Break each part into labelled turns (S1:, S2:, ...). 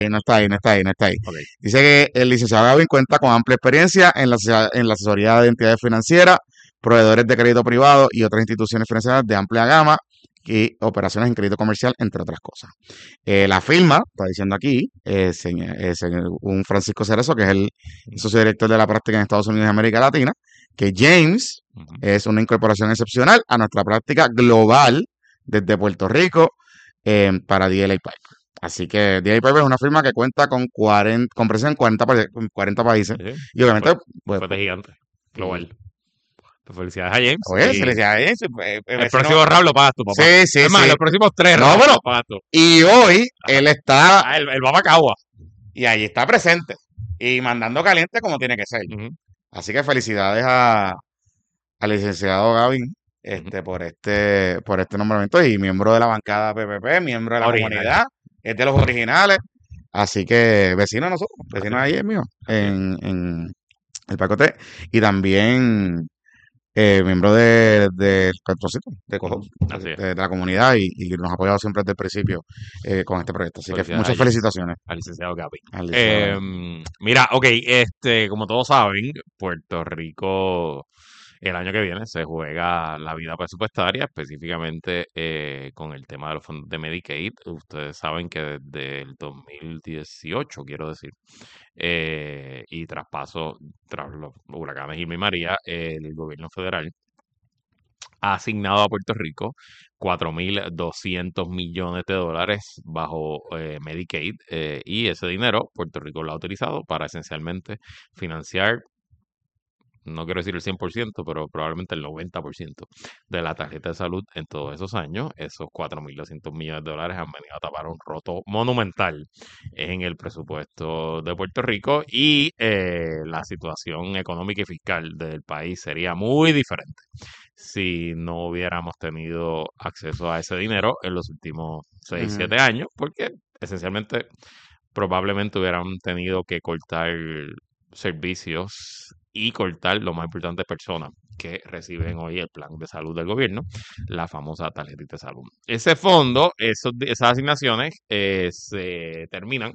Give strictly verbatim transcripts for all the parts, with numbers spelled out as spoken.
S1: no está ahí, no está ahí, no está ahí.
S2: Okay.
S1: Dice que el licenciado Gavin cuenta con amplia experiencia en la, asesoría- en la asesoría de entidades financieras, proveedores de crédito privado y otras instituciones financieras de amplia gama y operaciones en crédito comercial, entre otras cosas. Eh, la firma, está diciendo aquí, eh, señor- eh, señor- un Francisco Cerezo, que es el socio director de la práctica en Estados Unidos y América Latina, que James
S2: Ujú.
S1: es una incorporación excepcional a nuestra práctica global desde Puerto Rico eh, para D L A Piper. Así que D L A Piper es una firma que cuenta con cuarenta, con presencia en cuarenta, pa- en cuarenta países.
S2: Sí, sí.
S1: Y obviamente,
S2: Fue,
S1: pues,
S2: fue de
S1: pues,
S2: gigante,
S1: y,
S2: global. Pues felicidades a James.
S1: oye, se
S2: Y
S1: le decía, eh, sí, pues, el
S2: el
S1: vecino,
S2: próximo round lo pagas tú, papá.
S1: sí, sí,
S2: Es más,
S1: sí.
S2: los próximos tres
S1: No,
S2: rounds
S1: bueno,
S2: los pagas tú.
S1: y hoy él está,
S2: Ah, el, el va para Cagua.
S1: y ahí está presente, y mandando caliente como tiene que ser.
S2: Ujú,
S1: Así que felicidades a, al licenciado Gavin
S2: ujú.
S1: este, por este, por este nombramiento y miembro de la bancada P P P, miembro de la
S2: Original.
S1: comunidad, es de los originales. Así que vecino de nosotros, vecino de
S2: Así,
S1: ahí es mío,
S2: así es.
S1: en, en el Pacote. Y también eh, miembro de, del Petrocito, de, Cojo-
S2: Ujú, así
S1: de,
S2: es.
S1: de la comunidad y, y nos ha apoyado siempre desde el principio eh, con este proyecto. Así que
S2: Felicidades a
S1: muchas
S2: James,
S1: felicitaciones
S2: al licenciado Gaby.
S1: al licenciado
S2: Eh,
S1: Gavin.
S2: mira, ok, este, como todos saben, Puerto Rico el año que viene se juega la vida presupuestaria, específicamente eh, con el tema de los fondos de Medicaid. Ustedes saben que desde el dos mil dieciocho, quiero decir, eh, y traspaso tras los huracanes Irma y María, el gobierno federal ha asignado a Puerto Rico cuatro mil doscientos millones de dólares bajo eh, Medicaid eh, y ese dinero Puerto Rico lo ha utilizado para esencialmente financiar, no quiero decir el cien por ciento, pero probablemente el noventa por ciento de la tarjeta de salud en todos esos años. Esos cuatro mil doscientos millones de dólares han venido a tapar un roto monumental en el presupuesto de Puerto Rico y eh, la situación económica y fiscal del país sería muy diferente si no hubiéramos tenido acceso a ese dinero en los últimos seis
S1: Ujú,
S2: siete años, porque esencialmente probablemente hubieran tenido que cortar servicios y cortar, lo más importante, personas que reciben hoy el plan de salud del gobierno, la famosa tarjetita de salud. Ese fondo, esos, esas asignaciones eh, se terminan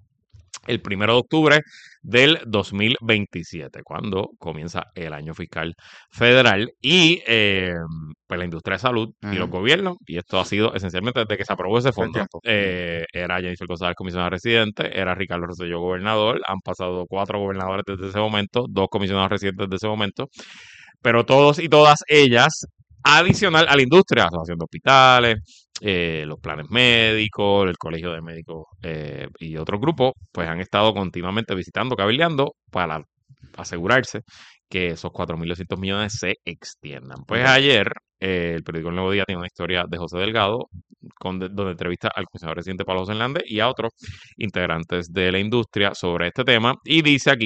S2: el primero de octubre del dos mil veintisiete, cuando comienza el año fiscal federal y eh, pues la industria de salud y los
S1: ujú.
S2: gobiernos, y esto ha sido esencialmente desde que se aprobó ese
S1: Todo el
S2: fondo,
S1: tiempo. Ujú.
S2: eh, era Jennifer González comisionado residente, era Ricardo Rosselló gobernador, han pasado cuatro gobernadores desde ese momento, dos comisionados residentes desde ese momento, pero todos y todas ellas, adicional a la industria, asociación de hospitales, eh, los planes médicos, el colegio de médicos eh, y otros grupos, pues han estado continuamente visitando, cabildeando para asegurarse que esos cuatro mil doscientos millones se extiendan. Pues
S1: Ok.
S2: ayer eh, el periódico El Nuevo Día tiene una historia de José Delgado, con, donde entrevista al comisionado residente Pablo José Hernández y a otros integrantes de la industria sobre este tema, y dice aquí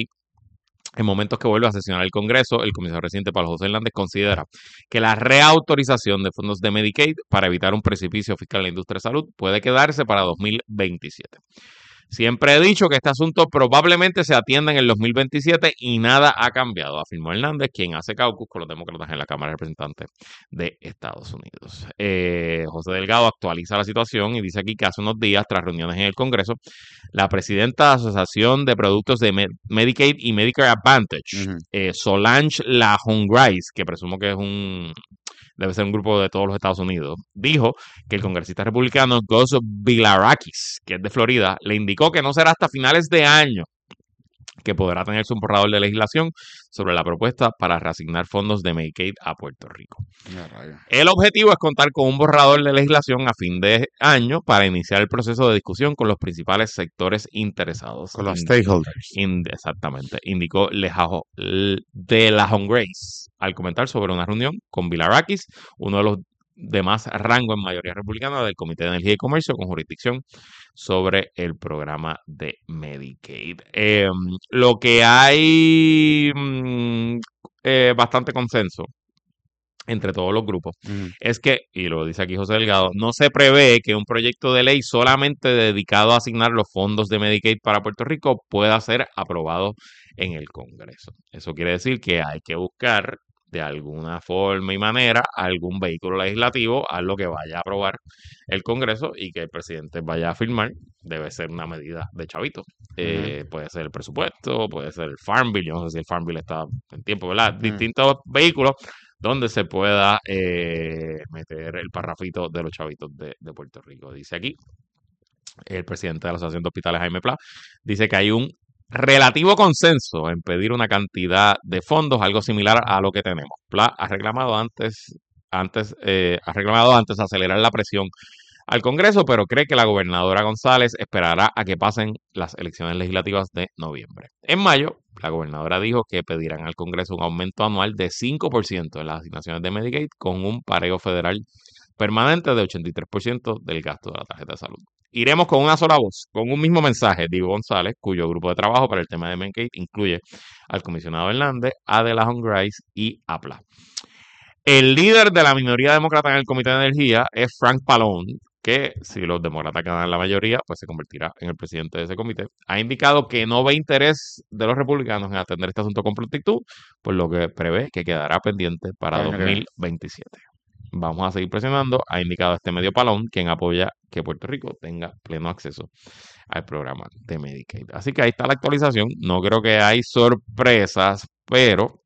S2: en momentos que vuelve a sesionar el Congreso, el comisionado residente Pablo José Hernández considera que la reautorización de fondos de Medicaid para evitar un precipicio fiscal en la industria de salud puede quedarse para dos mil veintisiete. Siempre he dicho que este asunto probablemente se atienda en el dos mil veintisiete y nada ha cambiado, afirmó Hernández, quien hace caucus con los demócratas en la Cámara de Representantes de Estados Unidos. Eh, José Delgado actualiza la situación y dice aquí que hace unos días, tras reuniones en el Congreso, la presidenta de la Asociación de Productos de Med Medicaid y Medicare Advantage,
S1: Ujú.
S2: eh, Solange Lahongrais, que presumo que es un debe ser un grupo de todos los Estados Unidos, dijo que el congresista republicano Gus Villarakis, que es de Florida, le indicó que no será hasta finales de año que podrá tenerse un borrador de legislación sobre la propuesta para reasignar fondos de Medicaid a Puerto Rico.
S1: Ya, rayos.
S2: El objetivo es contar con un borrador de legislación a fin de año para iniciar el proceso de discusión con los principales sectores interesados.
S1: Con los
S2: In-
S1: stakeholders.
S2: in- exactamente, indicó Lejajo, de la Grace al comentar sobre una reunión con Villarakis, uno de los de más rango en mayoría republicana del Comité de Energía y Comercio con jurisdicción sobre el programa de Medicaid. Eh, lo que hay mm, eh, bastante consenso entre todos los grupos,
S1: Ujú.
S2: es que, y lo dice aquí José Delgado, no se prevé que un proyecto de ley solamente dedicado a asignar los fondos de Medicaid para Puerto Rico pueda ser aprobado en el Congreso. Eso quiere decir que hay que buscar de alguna forma y manera a algún vehículo legislativo a lo que vaya a aprobar el Congreso y que el presidente vaya a firmar. Debe ser una medida de chavito. Eh,
S1: Ujú,
S2: puede ser el presupuesto, puede ser el Farm Bill, yo no sé si el Farm Bill está en tiempo, ¿verdad?
S1: ujú.
S2: Distintos vehículos donde se pueda eh, meter el parrafito de los chavitos de, de Puerto Rico. Dice aquí el presidente de la Asociación de Hospitales, Jaime Pla, dice que hay un relativo consenso en pedir una cantidad de fondos, algo similar a lo que tenemos. Pla ha reclamado antes, antes, eh, ha reclamado antes acelerar la presión al Congreso, pero cree que la gobernadora González esperará a que pasen las elecciones legislativas de noviembre. En mayo, la gobernadora dijo que pedirán al Congreso un aumento anual de cinco por ciento en las asignaciones de Medicaid con un pareo federal permanente de ochenta y tres por ciento del gasto de la tarjeta de salud. Iremos con una sola voz, con un mismo mensaje, dijo González, cuyo grupo de trabajo para el tema de Medicaid incluye al comisionado Hernández, a De La Grice y a Pla. El líder de la minoría demócrata en el Comité de Energía es Frank Pallone, que si los demócratas ganan la mayoría, pues se convertirá en el presidente de ese comité. Ha indicado que no ve interés de los republicanos en atender este asunto con prontitud, por lo que prevé que quedará pendiente para
S1: Para el año que viene.
S2: dos mil veintisiete. Vamos a seguir presionando, ha indicado este medio Palón, quien apoya que Puerto Rico tenga pleno acceso al programa de Medicaid. Así que ahí está la actualización. No creo que hay sorpresas, pero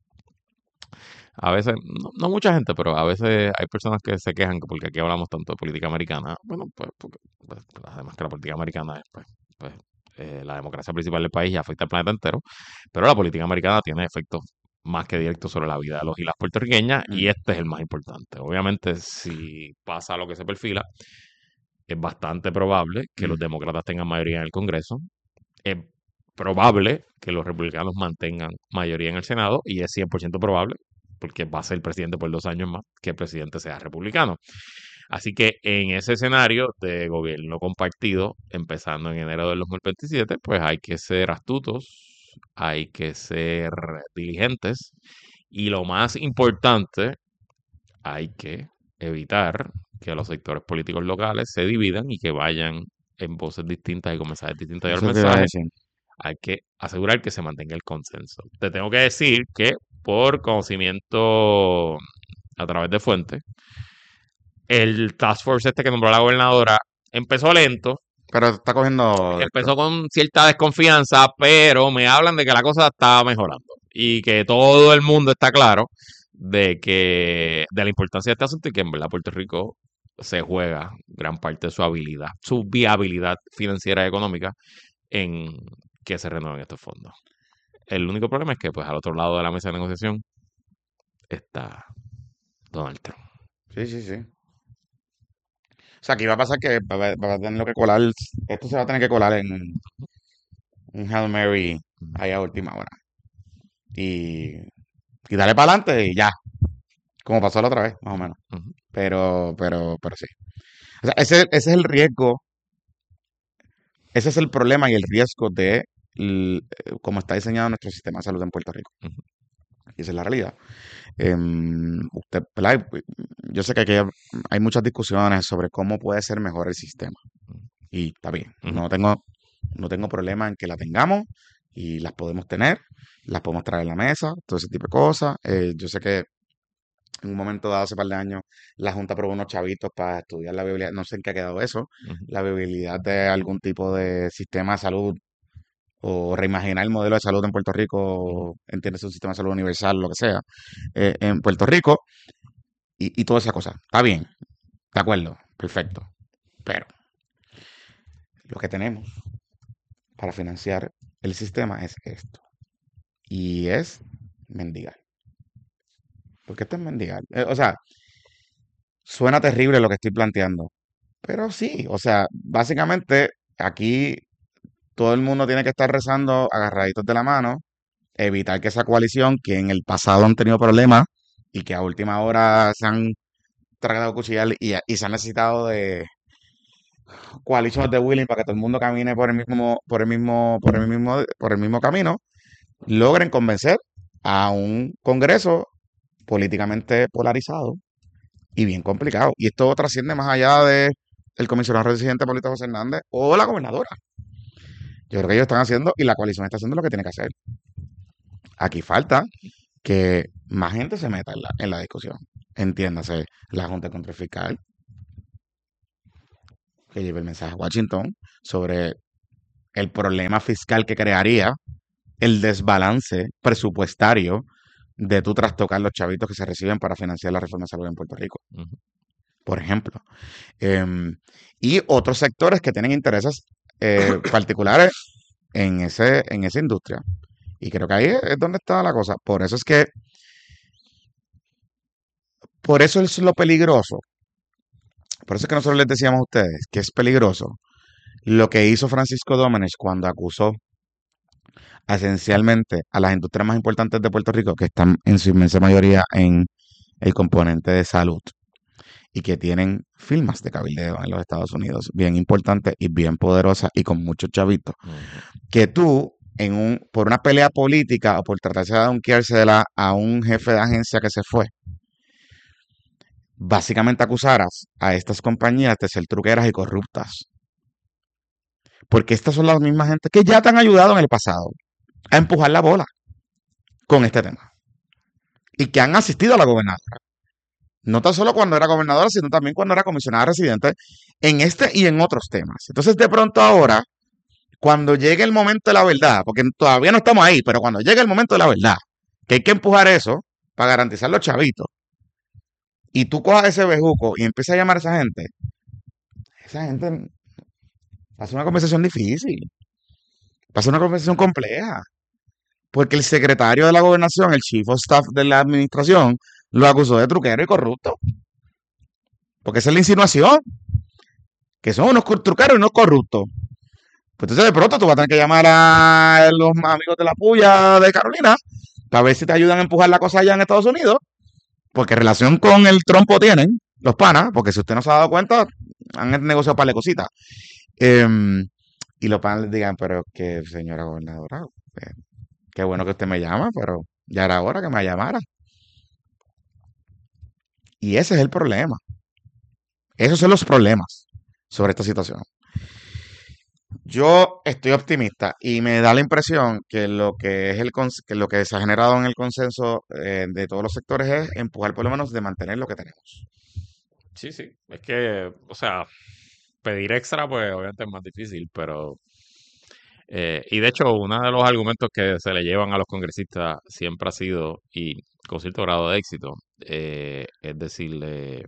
S2: a veces, no, no mucha gente, pero a veces hay personas que se quejan que porque aquí hablamos tanto de política americana. Bueno, pues, porque, pues, además que la política americana es, pues, pues, eh, la democracia principal del país y afecta al planeta entero, pero la política americana tiene efectos más que directos sobre la vida de los y las puertorriqueñas y
S1: Mm,
S2: este es el más importante. Obviamente, si pasa lo que se perfila, es bastante probable que los
S1: mm.
S2: demócratas tengan mayoría en el Congreso, es probable que los republicanos mantengan mayoría en el Senado y es cien por ciento probable, porque va a ser presidente por dos años más, que el presidente sea republicano. Así que en ese escenario de gobierno compartido, empezando en enero del dos mil veintisiete, pues hay que ser astutos, hay que ser diligentes y lo más importante, hay que evitar que los sectores políticos locales se dividan y que vayan en voces distintas y con mensajes distintos a llevar el
S1: Eso te iba a
S2: mensaje.
S1: decir.
S2: Hay que asegurar que se mantenga el consenso. Te tengo que decir que por conocimiento a través de fuentes, el task force este que nombró la gobernadora empezó lento,
S1: Pero está cogiendo de esto.
S2: empezó con cierta desconfianza, pero me hablan de que la cosa está mejorando y que todo el mundo está claro de que de la importancia de este asunto y que en verdad Puerto Rico se juega gran parte de su habilidad, su viabilidad financiera y económica en que se renueven estos fondos. El único problema es que, pues, al otro lado de la mesa de negociación está Donald Trump.
S1: Sí, sí, sí. O sea, aquí va a pasar que va, a va a tener que colar, esto se va a tener que colar en un Hail Mary ahí a última hora. Y, y darle para adelante y ya, como pasó la otra vez, más o menos.
S2: Ujú,
S1: Pero, pero, pero sí. O sea, ese, ese es el riesgo, ese es el problema y el riesgo de l- eh, cómo está diseñado nuestro sistema de salud en Puerto Rico.
S2: ujú,
S1: Y esa es la realidad. Em, usted, ¿verdad? Yo sé que aquí hay muchas discusiones sobre cómo puede ser mejor el sistema. Y está bien,
S2: ujú,
S1: no tengo, no tengo problema en que la tengamos y las podemos tener, las podemos traer a la mesa, todo ese tipo de cosas. Eh, yo sé que en un momento dado, hace par de años, la Junta aprobó unos chavitos para estudiar la viabilidad, no sé en qué ha quedado eso,
S2: ujú,
S1: la viabilidad de algún tipo de sistema de salud o reimaginar el modelo de salud en Puerto
S2: ujú,
S1: Rico, entiendes, un sistema de salud universal, lo que sea, eh, en Puerto Rico y, y toda esa cosa. Está bien, de acuerdo, perfecto. Pero lo que tenemos para financiar el sistema es esto. Y es mendigar. Porque esto es mendigar. Eh, o sea, suena terrible lo que estoy planteando. Pero sí, o sea, básicamente aquí todo el mundo tiene que estar rezando agarraditos de la mano, evitar que esa coalición, que en el pasado han tenido problemas y que a última hora se han tragado cuchillar y, y se han necesitado de coaliciones de Willing para que todo el mundo camine por el mismo, por el mismo, por el mismo, por el mismo camino, logren convencer a un Congreso políticamente polarizado y bien complicado. Y esto trasciende más allá de el comisionado residente Paulito José Hernández o la gobernadora. Yo creo que ellos están haciendo y la coalición está haciendo lo que tiene que hacer. Aquí falta que más gente se meta en la, en la discusión. Entiéndase, la Junta de Control Fiscal, que lleve el mensaje a Washington sobre el problema fiscal que crearía el desbalance presupuestario de tú trastocar los chavitos que se reciben para financiar la reforma de salud en Puerto Rico,
S2: Ujú.
S1: por ejemplo. Em, y otros sectores que tienen intereses eh, particulares en, ese, en esa industria. Y creo que ahí es donde está la cosa. Por eso es que, por eso es lo peligroso. Por eso es que nosotros les decíamos a ustedes que es peligroso lo que hizo Francisco Domenech cuando acusó esencialmente a las industrias más importantes de Puerto Rico, que están en su inmensa mayoría en el componente de salud y que tienen firmas de cabildeo en los Estados Unidos, bien importantes y bien poderosas y con muchos chavitos,
S2: Ujú.
S1: que tú, en un, por una pelea política o por tratarse de donkeársela a un jefe de agencia que se fue, básicamente acusaras a estas compañías de ser truqueras y corruptas. Porque estas son las mismas gente que ya te han ayudado en el pasado a empujar la bola con este tema. Y que han asistido a la gobernadora. No tan solo cuando era gobernadora, sino también cuando era comisionada residente en este y en otros temas. Entonces, de pronto ahora, cuando llegue el momento de la verdad, porque todavía no estamos ahí, pero cuando llegue el momento de la verdad, que hay que empujar eso para garantizar los chavitos, y tú cojas ese bejuco y empiezas a llamar a esa gente, esa gente va a ser una conversación difícil, va a ser una conversación compleja, porque el secretario de la gobernación, el chief of staff de la administración, lo acusó de truquero y corrupto. Porque esa es la insinuación, que son unos truqueros y unos corruptos. Pues entonces de pronto tú vas a tener que llamar a los amigos de la puya de Carolina para ver si te ayudan a empujar la cosa allá en Estados Unidos, porque relación con el trompo tienen los panas, porque si usted no se ha dado cuenta, han negociado para la cositas. Eh, y los panas les digan, pero que señora gobernadora, eh, qué bueno que usted me llama, pero ya era hora que me llamara. Y ese es el problema. Esos son los problemas sobre esta situación. Yo estoy optimista y me da la impresión que lo que es el cons- que lo que se ha generado en el consenso eh, de todos los sectores es empujar por lo menos de mantener lo que tenemos.
S2: Sí, sí. Es que, o sea, pedir extra, pues obviamente es más difícil, pero... eh, y de hecho, uno de los argumentos que se le llevan a los congresistas siempre ha sido, y con cierto grado de éxito, eh, es decirle,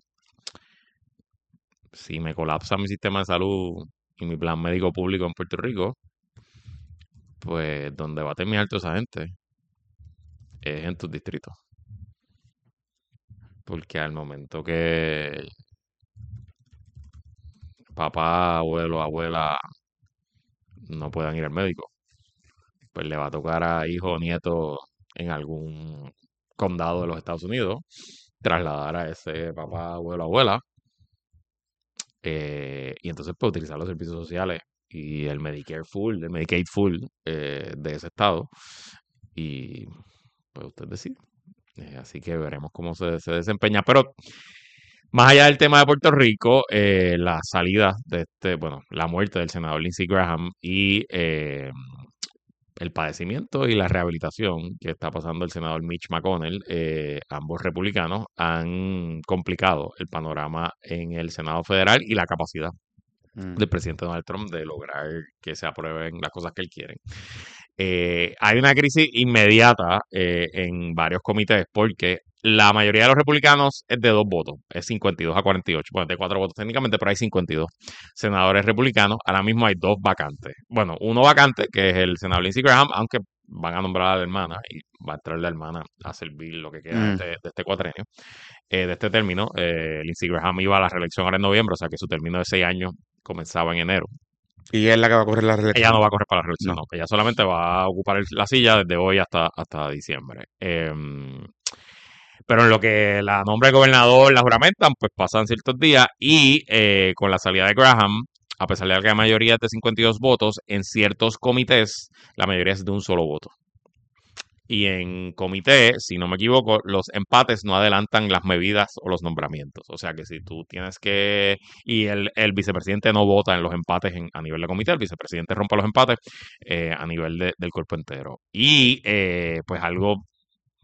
S2: si me colapsa mi sistema de salud y mi plan médico público en Puerto Rico, pues donde va a terminar toda esa gente es en tus distritos. Porque al momento que papá, abuelo, abuela no puedan ir al médico, pues le va a tocar a hijo o nieto en algún condado de los Estados Unidos trasladar a ese papá, abuelo, abuela, eh, y entonces pues utilizar los servicios sociales y el Medicare full, el Medicaid full eh, de ese estado, y pues usted decide. Eh, así que veremos cómo se, se desempeña. Pero más allá del tema de Puerto Rico, eh, la salida de este, bueno, la muerte del senador Lindsey Graham y eh, el padecimiento y la rehabilitación que está pasando el senador Mitch McConnell, eh, ambos republicanos, han complicado el panorama en el Senado Federal y la capacidad
S1: Mm.
S2: del presidente Donald Trump de lograr que se aprueben las cosas que él quiere. Eh, hay una crisis inmediata eh, en varios comités porque la mayoría de los republicanos es de dos votos, es cincuenta y dos a cuarenta y ocho, bueno, de cuatro votos técnicamente, pero hay cincuenta y dos senadores republicanos. Ahora mismo hay dos vacantes. Bueno, uno vacante, que es el senador Lindsey Graham, aunque van a nombrar a la hermana y va a entrar la hermana a servir lo que queda de
S1: Mm.
S2: este, de este cuatrenio, eh, de este término. Eh, Lindsey Graham iba a la reelección ahora en noviembre, o sea que su término de seis años comenzaba en enero.
S1: Y es la que va a correr la
S2: Ella
S1: reelección.
S2: no va a correr para la reelección,
S1: No.
S2: no. Ella solamente va a ocupar el- la silla desde hoy hasta, hasta diciembre. Em, pero en lo que la nombra el gobernador, la juramentan, pues pasan ciertos días y eh, con la salida de Graham, a pesar de que la mayoría es de cincuenta y dos votos, en ciertos comités la mayoría es de un solo voto. Y en comité, si no me equivoco, los empates no adelantan las medidas o los nombramientos. O sea que si tú tienes que... Y el, el vicepresidente no vota en los empates en- a nivel de comité, el vicepresidente rompe los empates eh, a nivel de- del cuerpo entero. Y eh, pues algo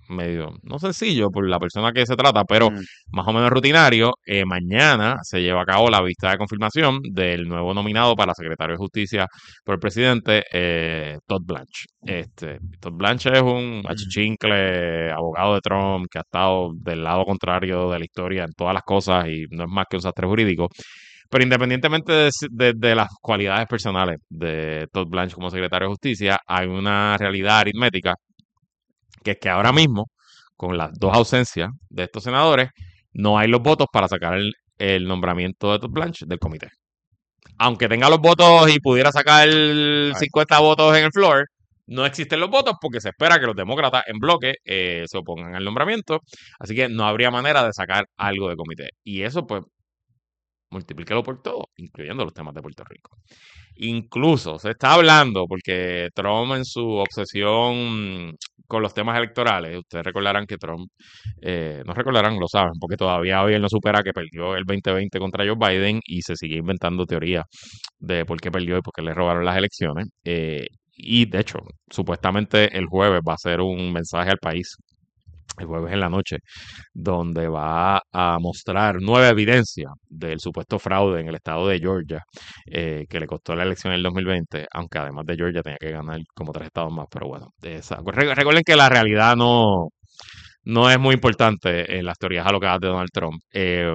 S2: medio, no sencillo por la persona que se trata, pero
S1: Mm.
S2: más o menos rutinario. Eh, mañana se lleva a cabo la vista de confirmación del nuevo nominado para secretario de Justicia por el presidente, eh, Todd Blanche. Este, Todd Blanche es un
S1: Mm.
S2: achichincle abogado de Trump que ha estado del lado contrario de la historia en todas las cosas y no es más que un sastre jurídico. Pero independientemente de, de- de las cualidades personales de Todd Blanche como secretario de Justicia, hay una realidad aritmética que es que ahora mismo, con las dos ausencias de estos senadores, no hay los votos para sacar el, el nombramiento de Todd Blanche del comité. Aunque tenga los votos y pudiera sacar
S1: Ay,
S2: cincuenta votos en el floor, no existen los votos porque se espera que los demócratas en bloque eh, se opongan al nombramiento. Así que no habría manera de sacar algo de comité. Y eso, pues, multiplíquelo por todo, incluyendo los temas de Puerto Rico. Incluso se está hablando, porque Trump en su obsesión con los temas electorales, ustedes recordarán que Trump, eh, no recordarán, lo saben, porque todavía hoy él no supera que perdió el veinte veinte contra Joe Biden y se sigue inventando teorías de por qué perdió y por qué le robaron las elecciones. Eh, y de hecho, supuestamente el jueves va a ser un mensaje al país, el jueves en la noche, donde va a mostrar nueva evidencia del supuesto fraude en el estado de Georgia, eh, que le costó la elección en el dos mil veinte, aunque además de Georgia tenía que ganar como tres estados más, pero bueno, esa- re- recuerden que la realidad no, no es muy importante en las teorías alocadas de Donald Trump. Eh,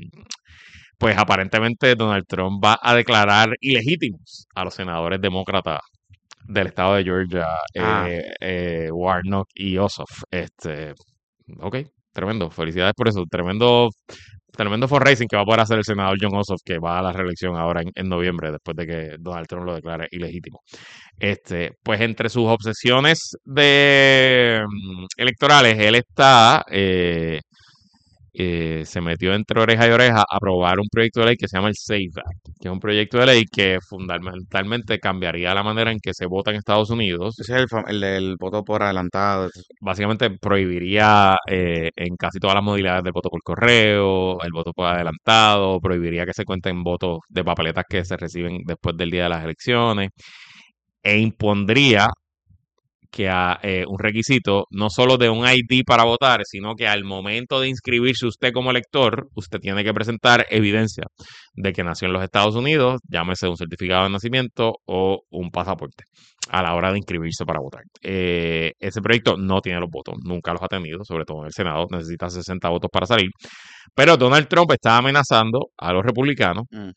S2: pues aparentemente Donald Trump va a declarar ilegítimos a los senadores demócratas del estado de Georgia,
S1: ah,
S2: eh, eh, Warnock y Ossoff. Este, ok, tremendo. Felicidades por eso. Tremendo, tremendo fundraising que va a poder hacer el senador John Ossoff, que va a la reelección ahora en, en noviembre, después de que Donald Trump lo declare ilegítimo. Este, pues entre sus obsesiones de mm, electorales, él está eh, eh, se metió entre oreja y oreja a aprobar un proyecto de ley que se llama el SAFE Act, que es un proyecto de ley que fundamentalmente cambiaría la manera en que se vota en Estados Unidos.
S1: ese es el, fam- el del voto por adelantado.
S2: Básicamente prohibiría eh, en casi todas las modalidades del voto por correo, el voto por adelantado, prohibiría que se cuenten votos de papeletas que se reciben después del día de las elecciones e impondría que a, eh, un requisito no solo de un I D para votar, sino que al momento de inscribirse usted como elector, usted tiene que presentar evidencia de que nació en los Estados Unidos, llámese un certificado de nacimiento o un pasaporte, a la hora de inscribirse para votar. Eh, ese proyecto no tiene los votos, nunca los ha tenido, sobre todo en el Senado, necesita sesenta votos para salir, pero Donald Trump está amenazando a los republicanos
S1: Mm.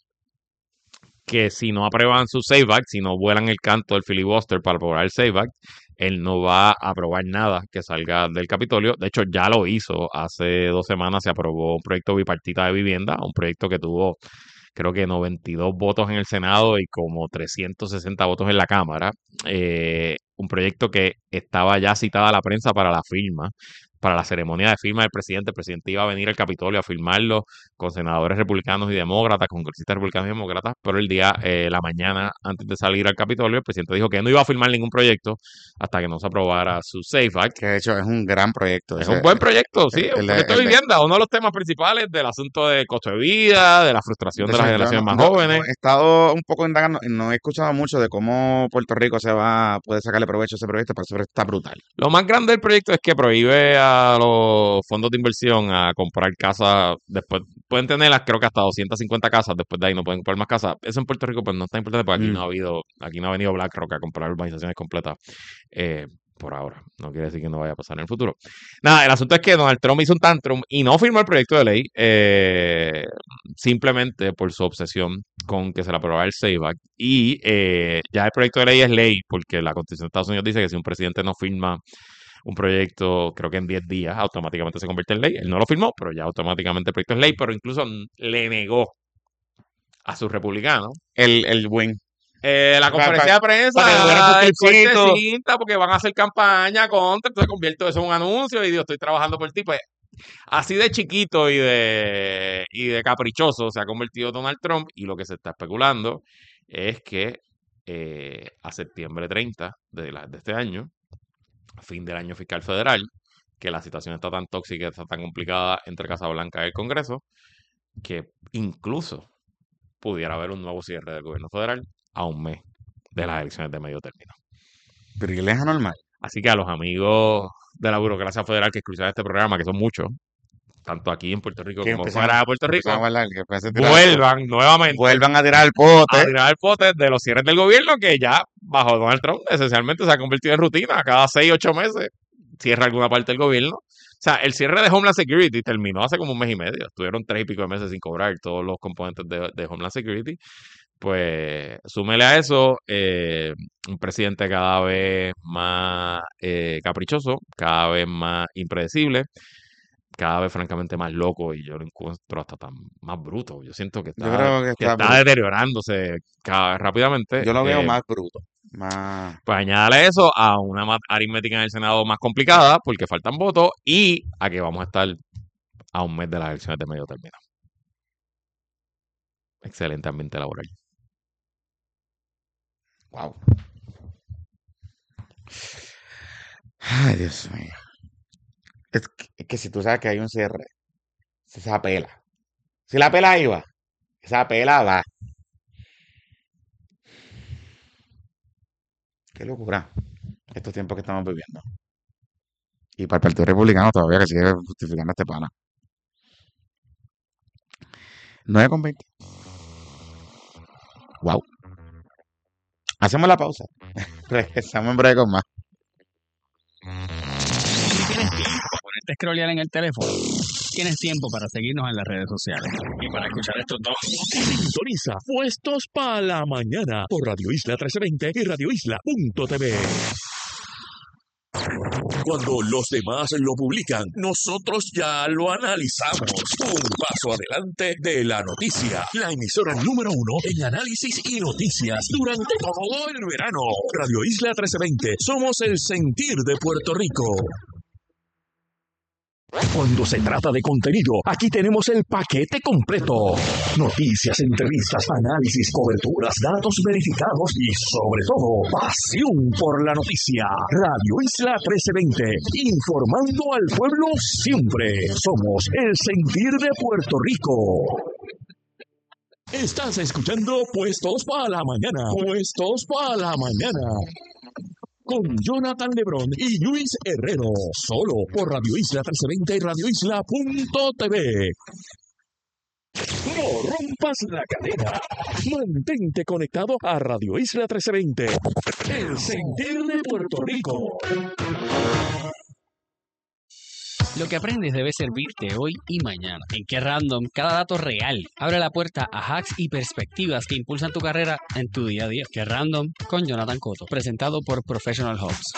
S2: que si no aprueban su SAFE Act, si no vuelan el canto del filibuster para aprobar el SAFE Act, él no va a aprobar nada que salga del Capitolio. De hecho, ya lo hizo. Hace dos semanas se aprobó un proyecto bipartita de vivienda, un proyecto que tuvo, creo que noventa y dos votos en el Senado y como trescientos sesenta votos en la Cámara. Eh, un proyecto que estaba ya citada a la prensa para la firma, para la ceremonia de firma del presidente. El presidente iba a venir al Capitolio a firmarlo con senadores republicanos y demócratas, congresistas republicanos y demócratas, pero el día, eh, la mañana antes de salir al Capitolio, el presidente dijo que no iba a firmar ningún proyecto hasta que no se aprobara su SAFE Act.
S1: Que de hecho es un gran proyecto.
S2: Es
S1: Ese,
S2: un buen proyecto, sí,
S1: el,
S2: es un
S1: el de-
S2: proyecto de
S1: el de-
S2: vivienda, uno de los temas principales del asunto de costo de vida, de la frustración
S1: de
S2: de las
S1: hecho, yo
S2: generaciones
S1: no,
S2: más
S1: yo, yo
S2: jóvenes.
S1: he estado un poco indagando y no he escuchado mucho de cómo Puerto Rico se va, puede sacarle provecho a ese proyecto, pero ese proyecto está brutal.
S2: Lo más grande del proyecto es que prohíbe a los fondos de inversión a comprar casas después. Pueden tenerlas, creo que hasta doscientas cincuenta casas, después de ahí no pueden comprar más casas. Eso en Puerto Rico pues no está importante porque aquí no
S1: Mm.
S2: ha habido, aquí no ha venido BlackRock a comprar urbanizaciones completas eh, por ahora. No quiere decir que no vaya a pasar en el futuro. Nada, el asunto es que Donald Trump hizo un tantrum y no firmó el proyecto de ley eh, simplemente por su obsesión con que se le aprobara el SAFE Act. Y eh, ya el proyecto de ley es ley porque la Constitución de Estados Unidos dice que si un presidente no firma un proyecto, creo que en diez días, automáticamente se convierte en ley. Él no lo firmó, pero ya automáticamente el proyecto es ley, pero incluso le negó a sus republicanos
S1: El, el win.
S2: eh, la
S1: Para
S2: conferencia de
S1: que tuvieran sus
S2: prensa, el corte de
S1: clipsitos.
S2: cinta, porque van a hacer campaña contra, entonces convierto eso en un anuncio y digo, estoy trabajando por ti. Pues así de chiquito y de, y de caprichoso se ha convertido Donald Trump y lo que se está especulando es que eh, a septiembre treinta de, la- de este año, fin del año fiscal federal, que la situación está tan tóxica, está tan complicada entre Casa Blanca y el Congreso, que incluso pudiera haber un nuevo cierre del gobierno federal a un mes de las elecciones de medio término.
S1: Pero ¿y él es anormal?
S2: Así que a los amigos de la burocracia federal que escuchan este programa, que son muchos, tanto aquí en Puerto Rico
S1: Que
S2: como
S1: empiezan,
S2: fuera de Puerto
S1: empiezan a
S2: Rico,
S1: bailar, que empiezan a tirar el pote,
S2: vuelvan nuevamente
S1: vuelvan a tirar el
S2: a
S1: pote.
S2: tirar el pote de los cierres del gobierno que ya bajo Donald Trump esencialmente se ha convertido en rutina. Cada seis, ocho meses cierra alguna parte del gobierno. O sea, el cierre de Homeland Security terminó hace como un mes y medio. Estuvieron tres y pico de meses sin cobrar todos los componentes de, de Homeland Security. Pues súmele a eso eh, un presidente cada vez más eh, caprichoso, cada vez más impredecible, cada vez francamente más loco, y yo lo encuentro hasta tan más bruto. Yo siento que
S1: Yo
S2: está,
S1: creo que
S2: que
S1: está
S2: está
S1: bruto.
S2: deteriorándose cada, rápidamente.
S1: Yo lo veo
S2: Eh,
S1: más bruto. Más.
S2: pues añádale eso a una ma- aritmética en el Senado más complicada porque faltan votos y a que vamos a estar a un mes de las elecciones de medio término. Excelente ambiente laboral.
S1: Wow. Ay, Dios mío. Es que, es que si tú sabes que hay un cierre, esa pela. Si la pela iba, esa pela va. Qué locura. Estos tiempos que estamos viviendo. Y para el Partido Republicano todavía que sigue justificando a este pana. nueve con veinte. Wow. Hacemos la pausa. Regresamos en breve con más.
S3: Si tienes tiempo para ponerte a scrollear en el teléfono, tienes tiempo para seguirnos en las redes sociales y para escuchar estos dos.
S4: Sintoniza Puestos para la Mañana por Radio Isla trece veinte y radio isla punto t v. Cuando los demás lo publican, nosotros ya lo analizamos. Un paso adelante de la noticia. La emisora número uno en análisis y noticias durante todo el verano. Radio Isla trece veinte. Somos el sentir de Puerto Rico. Cuando se trata de contenido, aquí tenemos el paquete completo. Noticias, entrevistas, análisis, coberturas, datos verificados y, sobre todo, pasión por la noticia. Radio Isla trece veinte, informando al pueblo siempre. Somos el sentir de Puerto Rico. Estás escuchando Puestos para la Mañana. Puestos para la Mañana. Con Jonathan Lebrón y Luis Herrero, solo por Radio Isla trece veinte y radio isla punto t v. No rompas la cadena. Mantente conectado a Radio Isla trece veinte, el sentir de Puerto Rico.
S3: Lo que aprendes debe servirte hoy y mañana. En Qué Random, cada dato real abre la puerta a hacks y perspectivas que impulsan tu carrera en tu día a día. Qué Random con Jonathan Cotto, presentado por Professional Hubs.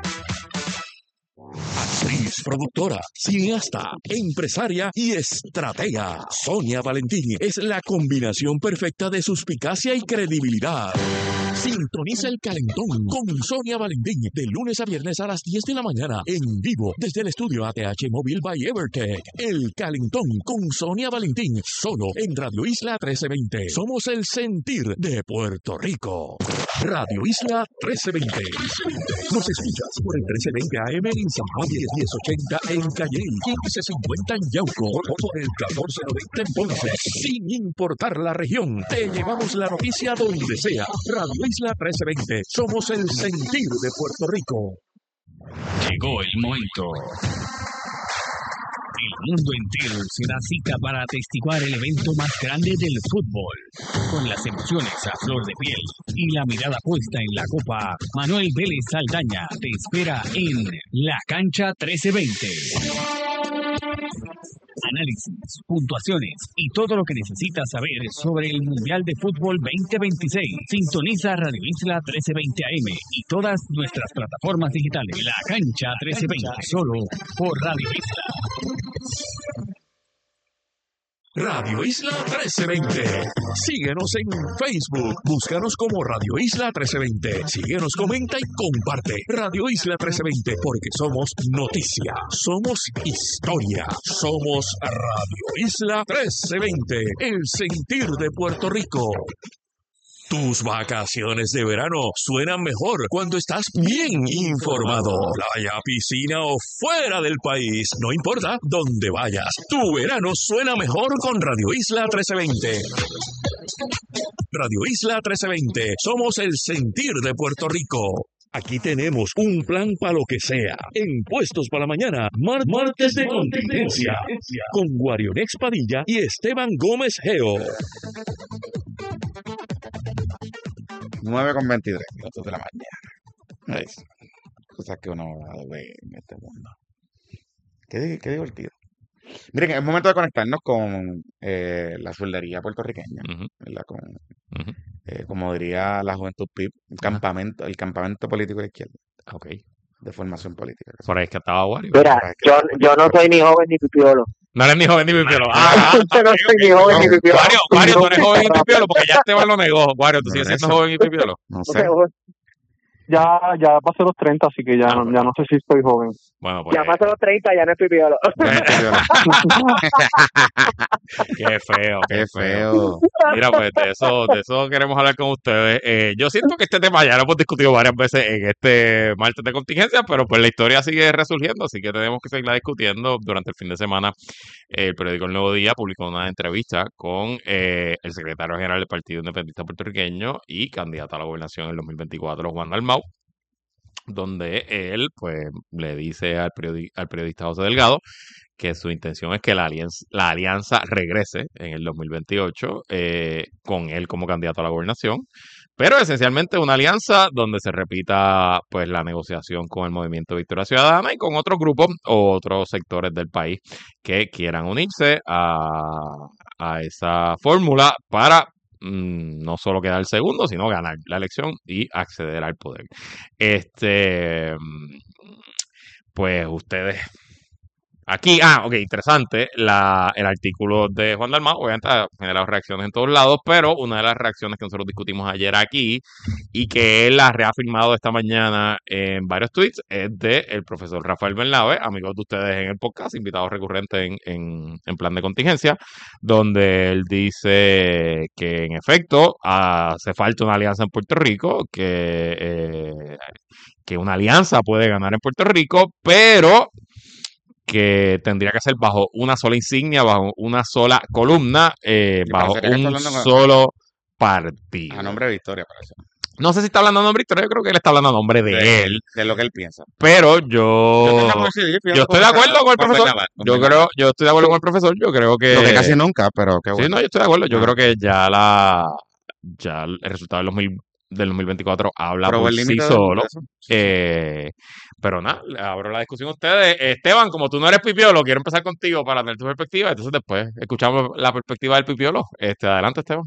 S4: Actriz, productora, cineasta, empresaria y estratega. Sonia Valentín es la combinación perfecta de suspicacia y credibilidad. Sintoniza el Calentón con Sonia Valentín de lunes a viernes a las diez de la mañana en vivo desde el estudio A T H Móvil by Evertech. El Calentón con Sonia Valentín solo en Radio Isla trece veinte. Somos el sentir de Puerto Rico. Radio Isla trece veinte. Nos escuchas por el trece veinte A M en San Juan, diez ochenta en Calley, quince cincuenta en Yauco, o por el catorce noventa en Ponce. Sin importar la región, te llevamos la noticia donde sea. Radio Isla trece veinte. Somos el sentir de Puerto Rico.
S3: Llegó el momento. El mundo entero se da cita para atestiguar el evento más grande del fútbol. Con las emociones a flor de piel y la mirada puesta en la copa, Manuel Vélez Saldaña te espera en La Cancha trece veinte. Análisis, puntuaciones y todo lo que necesitas saber sobre el Mundial de Fútbol veinte veintiséis. Sintoniza Radio Isla trece veinte A M y todas nuestras plataformas digitales. La Cancha trece veinte, solo por Radio Isla.
S4: Radio Isla trece veinte. Síguenos en Facebook. Búscanos como Radio Isla trece veinte. Síguenos, comenta y comparte. Radio Isla trece veinte, porque somos noticia, somos historia, somos Radio Isla trece veinte, el sentir de Puerto Rico. Tus vacaciones de verano suenan mejor cuando estás bien informado. Playa, piscina o fuera del país, no importa dónde vayas. Tu verano suena mejor con Radio Isla trece veinte. Radio Isla trece veinte. Somos el sentir de Puerto Rico. Aquí tenemos un plan para lo que sea. En Puestos para la Mañana, Mar- martes de contingencia, con Guarionex Padilla y Esteban Gómez Geo.
S1: nueve con veintidtres minutos de la mañana. Ay, cosas que uno ve en este mundo. Qué, di- qué divertido. Miren, es momento de conectarnos con eh, la sueldería puertorriqueña,
S2: Ujú,
S1: ¿verdad? Con,
S2: ujú.
S1: eh, como diría la Juventud P I B, un
S2: Ajá.
S1: campamento, el campamento político de la izquierda,
S2: Ok.
S1: de formación política. que
S2: Por
S1: son.
S2: ahí es que estaba Wario.
S5: Mira,
S1: Por ahí es que
S5: yo,
S1: está
S5: yo no soy ni joven ni pipiolo.
S2: No eres ni joven ni pipiolo. Ah,
S5: Yo
S2: ah,
S5: no
S2: ok,
S5: soy
S2: ok.
S5: ni joven ni
S1: No,
S5: pipiolo.
S2: Wario, Wario, tú eres joven y pipiolo porque ya Esteban lo negó. Wario, tú
S1: Por
S2: sigues siendo
S1: eso.
S2: joven y pipiolo.
S1: No
S5: No
S1: sé.
S5: sé, joven.
S6: Ya, ya pasé los treinta, así que ya,
S2: Ah,
S6: no, ya no sé si estoy joven.
S2: Bueno, pues.
S5: Ya pasó los treinta, ya no es pipiolo.
S1: Ya no estoy violando.
S2: Qué feo, qué
S1: Qué
S2: feo.
S1: feo.
S2: Mira, pues de eso, de eso queremos hablar con ustedes. Eh, yo siento que este tema ya lo hemos discutido varias veces en este martes de contingencia, pero pues la historia sigue resurgiendo, así que tenemos que seguirla discutiendo. Durante el fin de semana, eh, el periódico El Nuevo Día publicó una entrevista con eh, el secretario general del Partido Independentista Puertorriqueño y candidato a la gobernación en el dos mil veinticuatro, Juan Dalmau, donde él pues le dice al, periodi- al periodista José Delgado que su intención es que la alianza, la alianza regrese en el dos mil veintiocho eh, con él como candidato a la gobernación, pero esencialmente una alianza donde se repita pues la negociación con el Movimiento Victoria Ciudadana y con otros grupos o otros sectores del país que quieran unirse a, a esa fórmula para mm, no solo quedar segundo, sino ganar la elección y acceder al poder. Este, mm, pues ustedes aquí, ah, ok, interesante, la, el artículo de Juan Dalmau, obviamente ha generado reacciones en todos lados, pero una de las reacciones que nosotros discutimos ayer aquí y que él ha reafirmado esta mañana en varios tweets es de el profesor Rafael Bernabe, amigos de ustedes en el podcast, invitado recurrente en, en, en plan de contingencia, donde él dice que en efecto hace falta una alianza en Puerto Rico, que, eh, que una alianza puede ganar en Puerto Rico, pero que tendría que ser bajo una sola insignia, bajo una sola columna, eh,
S1: Y
S2: bajo
S1: parecería que está
S2: un
S1: hablando con-
S2: solo
S1: a
S2: partido.
S1: nombre de Victoria, parece.
S2: No sé si está hablando a nombre de Victoria, yo creo que él está hablando a nombre de,
S1: De,
S2: él,
S1: de lo que él piensa.
S2: pero
S1: Yo estoy de
S2: yo,
S1: acuerdo, sí, yo pienso
S2: yo estoy de
S1: con-
S2: acuerdo con el
S1: con
S2: profesor.
S1: Bernabe, con
S2: Yo
S1: Bernabe.
S2: creo, yo estoy de acuerdo con el profesor, yo creo que...
S1: Lo que casi nunca, pero qué
S2: Sí,
S1: bueno.
S2: no, yo estoy de acuerdo. Yo
S1: Ah.
S2: creo que ya la ya el resultado del dos mil, del dos mil veinticuatro habla
S1: Probó
S2: por
S1: el
S2: sí
S1: límite de-
S2: solo.
S1: de eso. Sí, sí.
S2: Eh, pero nada, le abro la discusión a ustedes. Esteban, como tú no eres pipiolo, quiero empezar contigo para tener tu perspectiva. Entonces después escuchamos la perspectiva del pipiolo. Este, adelante, Esteban.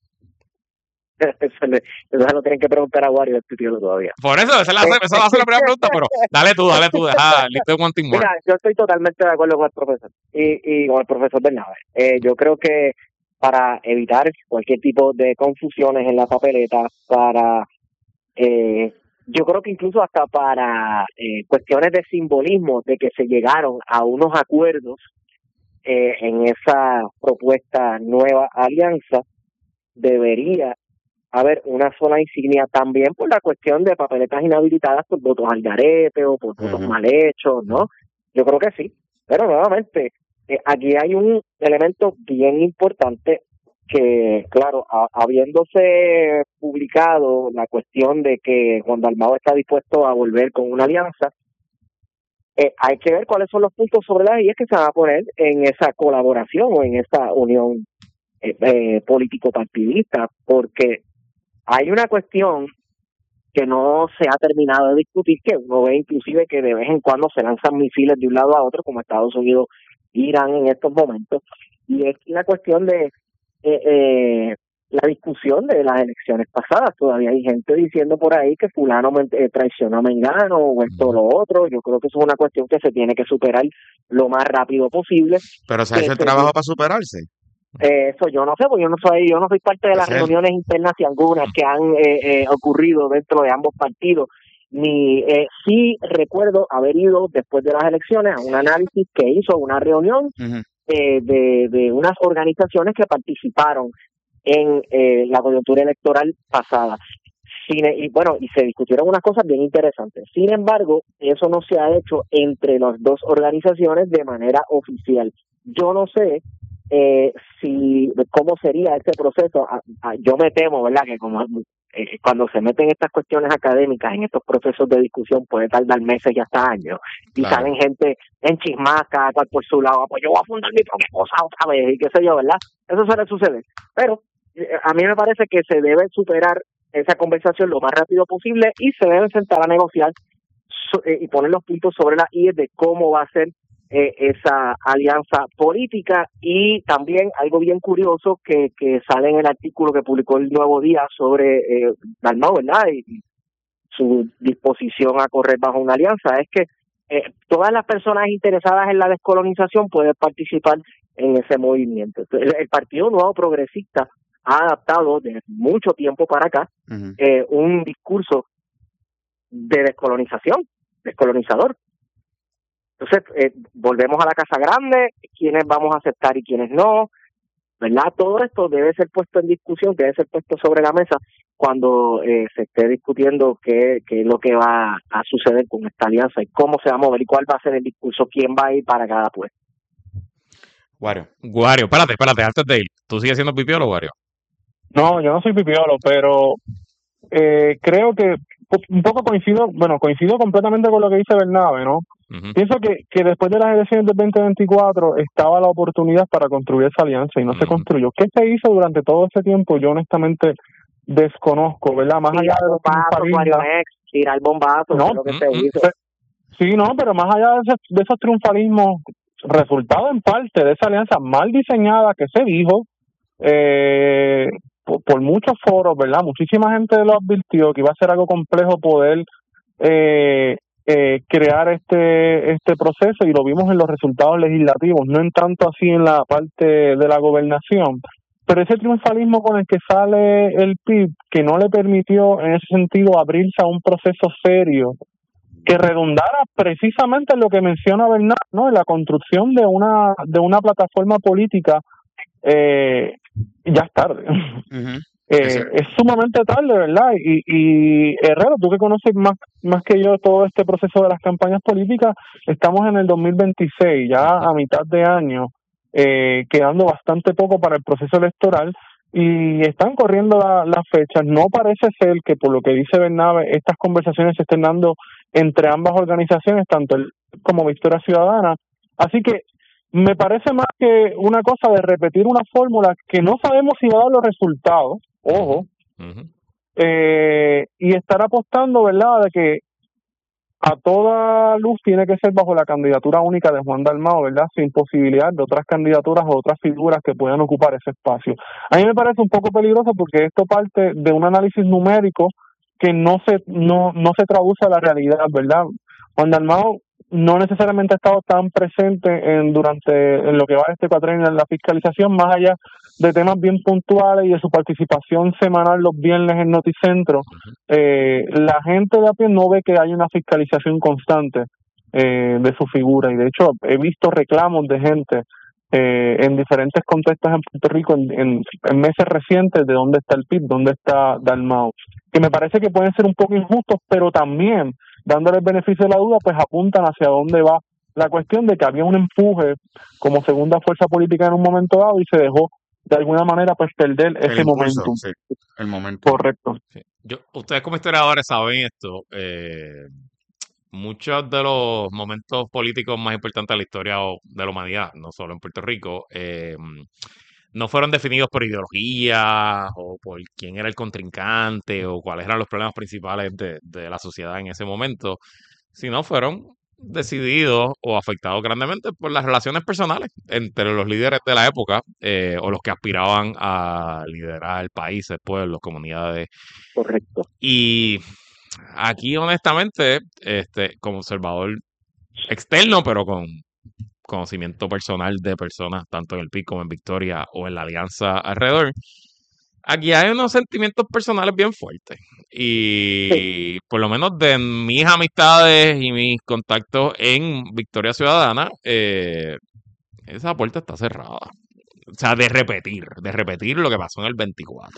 S5: Eso, le- eso se lo tienen que preguntar a Wario, el pipiolo todavía.
S2: Por eso, esa, es la, esa va a ser la primera pregunta, pero dale tú, dale tú, deja listo de Wanting More.
S5: Mira, yo estoy totalmente de acuerdo con el profesor y, y con el profesor Bernabe. Eh, yo creo que para evitar cualquier tipo de confusiones en la papeleta, para, eh, yo creo que incluso hasta para eh, cuestiones de simbolismo, de que se llegaron a unos acuerdos eh, en esa propuesta nueva alianza, debería haber una sola insignia también por la cuestión de papeletas inhabilitadas por votos al garete o por votos
S1: Ujú.
S5: mal hechos, ¿no? Yo creo que sí, pero nuevamente, eh, aquí hay un elemento bien importante que, claro, a- habiéndose publicado la cuestión de que Juan Dalmau está dispuesto a volver con una alianza, eh, hay que ver cuáles son los puntos sobre las ideas que se van a poner en esa colaboración o en esa unión eh, eh, político-partidista, porque hay una cuestión que no se ha terminado de discutir, que uno ve inclusive que de vez en cuando se lanzan misiles de un lado a otro, como Estados Unidos, Irán en estos momentos, y es la cuestión de eh, eh, la discusión de las elecciones pasadas. Todavía hay gente diciendo por ahí que fulano men- eh, traicionó a Mengano o esto o lo otro. Yo creo que eso es una cuestión que se tiene que superar lo más rápido posible.
S1: Pero se ha
S5: que
S1: hecho el
S5: se-
S1: trabajo para superarse.
S5: eh, eso yo no sé, porque yo no soy, yo no soy parte de las
S1: Ese es el-
S5: reuniones internas y algunas que han eh, eh, ocurrido dentro de ambos partidos. Ni eh, sí recuerdo haber ido después de las elecciones a un análisis que hizo una reunión
S1: Ujú.
S5: eh, de, de unas organizaciones que participaron en eh, la coyuntura electoral pasada. Sin, y bueno, y se discutieron unas cosas bien interesantes. Sin embargo, eso no se ha hecho entre las dos organizaciones de manera oficial. Yo no sé eh, si cómo sería ese proceso. A, a, yo me temo, ¿verdad?, que como eh, cuando se meten estas cuestiones académicas en estos procesos de discusión puede tardar meses y hasta años, y
S1: Claro.
S5: salen gente en chismas, cada cual por su lado, pues yo voy a fundar mi propia cosa otra vez, y qué sé yo, ¿verdad? Eso suele suceder, pero eh, a mí me parece que se debe superar esa conversación lo más rápido posible y se deben sentar a negociar so, eh, y poner los puntos sobre las i de cómo va a ser eh, esa alianza política. Y también algo bien curioso que, que sale en el artículo que publicó el Nuevo Día sobre eh, Dalmau, ¿verdad?, y su disposición a correr bajo una alianza, es que eh, todas las personas interesadas en la descolonización pueden participar en ese movimiento. Entonces, el, el Partido Nuevo Progresista ha adaptado desde mucho tiempo para acá
S1: Ujú.
S5: eh, un discurso de descolonización, descolonizador. Entonces, eh, volvemos a la Casa Grande, quiénes vamos a aceptar y quiénes no, ¿verdad? Todo esto debe ser puesto en discusión, debe ser puesto sobre la mesa cuando eh, se esté discutiendo qué, qué es lo que va a suceder con esta alianza y cómo se va a mover y cuál va a ser el discurso, quién va a ir para cada puesto.
S1: Wario.
S2: Wario, espérate, espérate, antes de ir. ¿Tú sigues siendo pipiolo, Wario?
S6: No, yo no soy pipiolo, pero eh, creo que un poco coincido, bueno, coincido completamente con lo que dice Bernabe, ¿no?
S2: Uh-huh.
S6: Pienso que, que después de las elecciones del veinte veinticuatro estaba la oportunidad para construir esa alianza y no uh-huh. se construyó. ¿Qué se hizo durante todo ese tiempo? Yo honestamente desconozco, ¿verdad? Más
S5: tirar
S6: allá de los
S5: bombazo, tirar bombazo,
S6: no,
S5: lo que
S6: uh-huh.
S5: se hizo.
S6: Sí, no, pero más allá de, ese, de esos triunfalismos, resultado en parte de esa alianza mal diseñada que se dijo, eh, por, por muchos foros, ¿verdad? Muchísima gente lo advirtió que iba a ser algo complejo poder eh, eh, crear este este proceso, y lo vimos en los resultados legislativos, no en tanto así en la parte de la gobernación. Pero ese triunfalismo con el que sale el P I B, que no le permitió en ese sentido abrirse a un proceso serio que redundara precisamente en lo que menciona Bernard, ¿no? En la construcción de una de una plataforma política, eh, ya es tarde.
S1: Uh-huh.
S6: eh,
S1: es,
S6: es sumamente tarde, ¿verdad? Y, y Herrero, tú que conoces más más que yo todo este proceso de las campañas políticas, estamos en el dos mil veintiséis, ya a mitad de año, eh, quedando bastante poco para el proceso electoral, y están corriendo la, las fechas. No parece ser que, por lo que dice Bernabe, estas conversaciones se estén dando entre ambas organizaciones, tanto el como Victoria Ciudadana. Así que me parece más que una cosa de repetir una fórmula que no sabemos si va a dar los resultados, ojo, uh-huh. eh, y estar apostando, ¿verdad?, de que a toda luz tiene que ser bajo la candidatura única de Juan Dalmau, ¿verdad?, sin posibilidad de otras candidaturas o otras figuras que puedan ocupar ese espacio. A mí me parece un poco peligroso porque esto parte de un análisis numérico que no se no no se traduce a la realidad, ¿verdad? Juan Dalmau no necesariamente ha estado tan presente en durante en lo que va de este cuatrenio en la fiscalización, más allá de temas bien puntuales y de su participación semanal los viernes en Noticentro. Eh, la gente de a pie no ve que hay una fiscalización constante eh, de su figura, y de hecho he visto reclamos de gente eh, en diferentes contextos en Puerto Rico en, en, en meses recientes de dónde está el P I B, dónde está Dalmau, que me parece que pueden ser un poco injustos, pero también dándole el beneficio de la duda, pues apuntan hacia dónde va la cuestión de que había un empuje como segunda fuerza política en un momento dado y se dejó de alguna manera pues perder ese
S1: el impulso,
S6: momentum.
S1: Sí, el momento.
S6: Correcto.
S2: Sí. Yo, ustedes como historiadores saben esto, eh, muchos de los momentos políticos más importantes de la historia de la humanidad, no solo en Puerto Rico, eh, no fueron definidos por ideología o por quién era el contrincante o cuáles eran los problemas principales de, de la sociedad en ese momento, sino fueron decididos o afectados grandemente por las relaciones personales entre los líderes de la época eh, o los que aspiraban a liderar países, pueblos, comunidades.
S5: Correcto.
S2: Y aquí, honestamente, este, como observador externo, pero con conocimiento personal de personas, tanto en el P I B como en Victoria o en la alianza alrededor, aquí hay unos sentimientos personales bien fuertes. Y sí. Por lo menos de mis amistades y mis contactos en Victoria Ciudadana, eh, esa puerta está cerrada. O sea, de repetir, de repetir lo que pasó en el veinticuatro.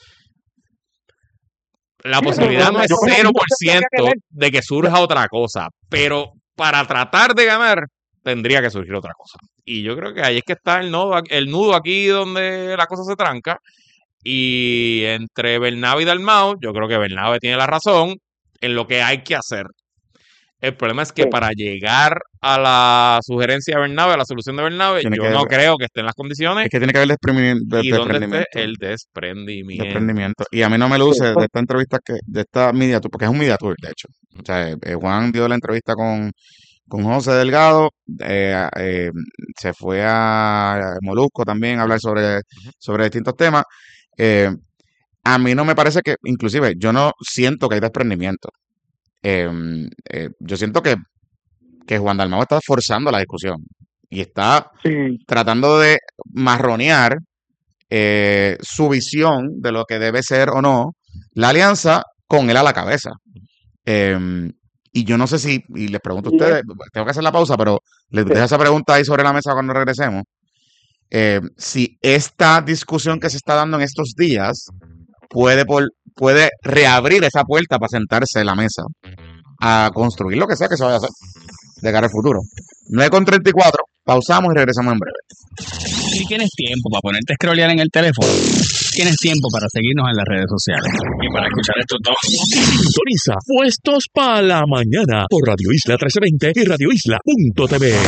S2: La sí, posibilidad no es cero por ciento de que surja otra cosa, pero para tratar de ganar, tendría que surgir otra cosa. Y yo creo que ahí es que está el nudo, el nudo aquí donde la cosa se tranca. Y entre Bernabe y Dalmau, yo creo que Bernabe tiene la razón en lo que hay que hacer. El problema es que
S5: Sí.
S2: para llegar a la sugerencia de Bernabe, a la solución de Bernabe,
S1: Tiene
S2: yo
S1: que-
S2: no creo que esté en las condiciones
S1: Es que tiene que haber desprendimiento.
S2: y donde esté
S1: desprendimiento.
S2: el desprendimiento.
S1: desprendimiento. Y a mí no me luce
S5: Sí,
S1: de
S5: pues.
S1: esta entrevista, que de esta media tour, porque es un media tour, de hecho. O sea, eh, Juan dio la entrevista con, con José Delgado, eh, eh, se fue a Molusco también a hablar sobre, sobre distintos temas. Eh, a mí no me parece que, inclusive, yo no siento que hay desprendimiento. Eh, eh, yo siento que, que Juan Dalmau está forzando la discusión y está
S6: Sí,
S1: tratando de marronear eh, su visión de lo que debe ser o no la alianza con él a la cabeza. Eh, y yo no sé si, y les pregunto a
S5: Y
S1: ustedes, tengo que hacer la pausa, pero les dejo esa pregunta ahí sobre la mesa cuando regresemos. Eh, si esta discusión que se está dando en estos días puede, por, puede reabrir esa puerta para sentarse en la mesa a construir lo que sea que se vaya a hacer de cara al futuro. nueve con treinta y cuatro, pausamos y regresamos en breve.
S3: Si tienes tiempo para ponerte a scrollear en el teléfono, tienes tiempo para seguirnos en las redes sociales y para escuchar estos dos.
S4: Sintoniza Puestos para la Mañana por Radio Isla trece veinte y radio isla punto t v.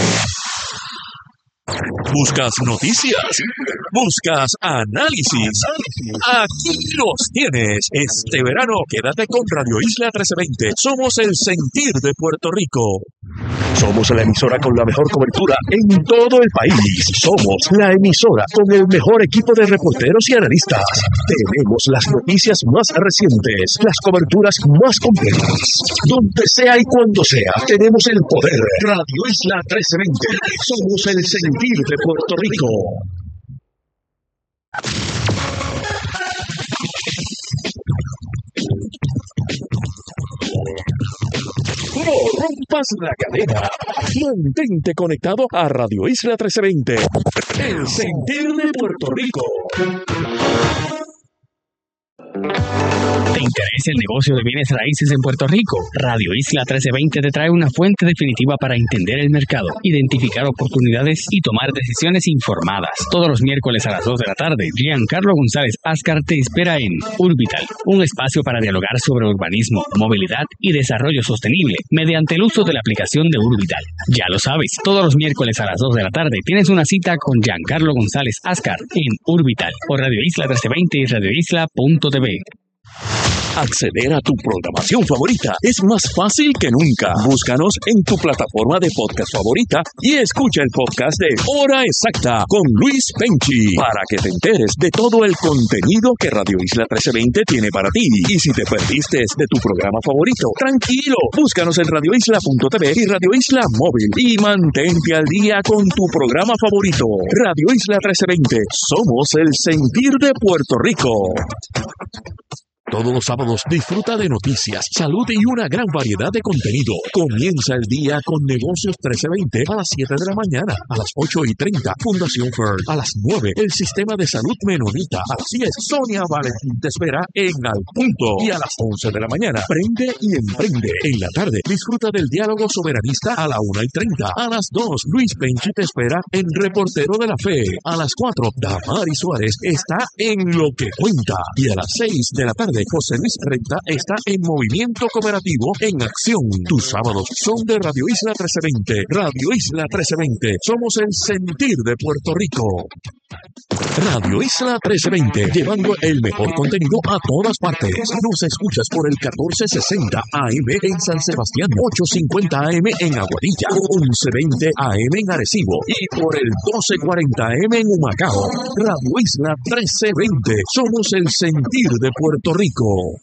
S4: ¿Buscas noticias? ¿Buscas análisis? Aquí los tienes. Este verano quédate con Radio Isla trece veinte. Somos el sentir de Puerto Rico. Somos la emisora con la mejor cobertura en todo el país. Somos la emisora con el mejor equipo de reporteros y analistas. Tenemos las noticias más recientes, las coberturas más completas. Donde sea y cuando sea, tenemos el poder. Radio Isla trece veinte. Somos el sentir de Puerto Rico. No rompas la cadena. Mantente conectado a Radio Isla trece veinte. El sentir de Puerto Rico.
S3: ¿Te interesa el negocio de bienes raíces en Puerto Rico? Radio Isla trece veinte te trae una fuente definitiva para entender el mercado, identificar oportunidades y tomar decisiones informadas. Todos los miércoles a las dos de la tarde, Giancarlo González Ascar te espera en Urbital, un espacio para dialogar sobre urbanismo, movilidad y desarrollo sostenible mediante el uso de la aplicación de Urbital. Ya lo sabes, todos los miércoles a las dos de la tarde tienes una cita con Giancarlo González Ascar en Urbital por Radio Isla trece veinte y radio isla punto t v.
S4: Acceder a tu programación favorita es más fácil que nunca. Búscanos en tu plataforma de podcast favorita y escucha el podcast de Hora Exacta con Luis Penchi para que te enteres de todo el contenido que Radio Isla trece veinte tiene para ti. Y si te perdiste de tu programa favorito, tranquilo, búscanos en radio isla punto t v y Radio Isla Móvil y mantente al día con tu programa favorito. Radio Isla trece veinte, somos el sentir de Puerto Rico. Todos los sábados disfruta de noticias, salud y una gran variedad de contenido. Comienza el día con Negocios trece veinte a las siete de la mañana, a las ocho y treinta, Fundación Fern, a las nueve, el Sistema de Salud Menonita, a las diez, Sonia Valentín te espera en Al Punto, y a las once de la mañana, Prende y Emprende. En la tarde, disfruta del diálogo soberanista a la una y treinta, a las dos, Luis Penchi te espera en Reportero de la Fe, a las cuatro, Damari Suárez está en Lo que Cuenta, y a las seis de la tarde, José Luis Renta está en Movimiento Cooperativo en Acción. Tus sábados son de Radio Isla trece veinte. Radio Isla trece veinte. Somos el sentir de Puerto Rico. Radio Isla trece veinte, llevando el mejor contenido a todas partes. Nos escuchas por el catorce sesenta A M en San Sebastián, ochocientos cincuenta A M en Aguadilla, once veinte A M en Arecibo y por el doce cuarenta A M en Humacao. Radio Isla trece veinte, somos el sentir de Puerto Rico.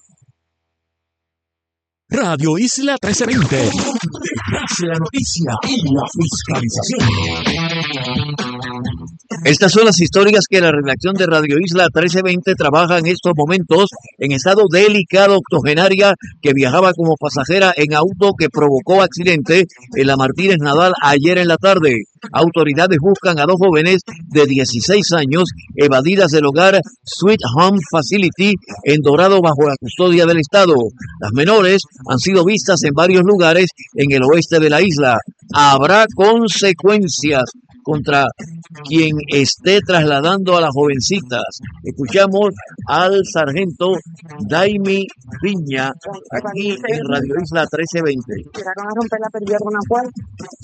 S4: Radio Isla trece veinte, donde nace la noticia y la fiscalización.
S7: Estas son las historias que la redacción de Radio Isla trece veinte trabaja en estos momentos en estado delicado. Octogenaria que viajaba como pasajera en auto que provocó accidente en la Martínez Nadal ayer en la tarde. Autoridades buscan a dos jóvenes de dieciséis años evadidas del hogar Sweet Home Facility en Dorado bajo la custodia del Estado. Las menores han sido vistas en varios lugares en el oeste de la isla. habrá consecuencias contra quien esté trasladando a las jovencitas. Escuchamos al sargento Daimi Viña aquí en Radio Isla trece veinte.
S8: Llegaron a romper la perilla con una puerta.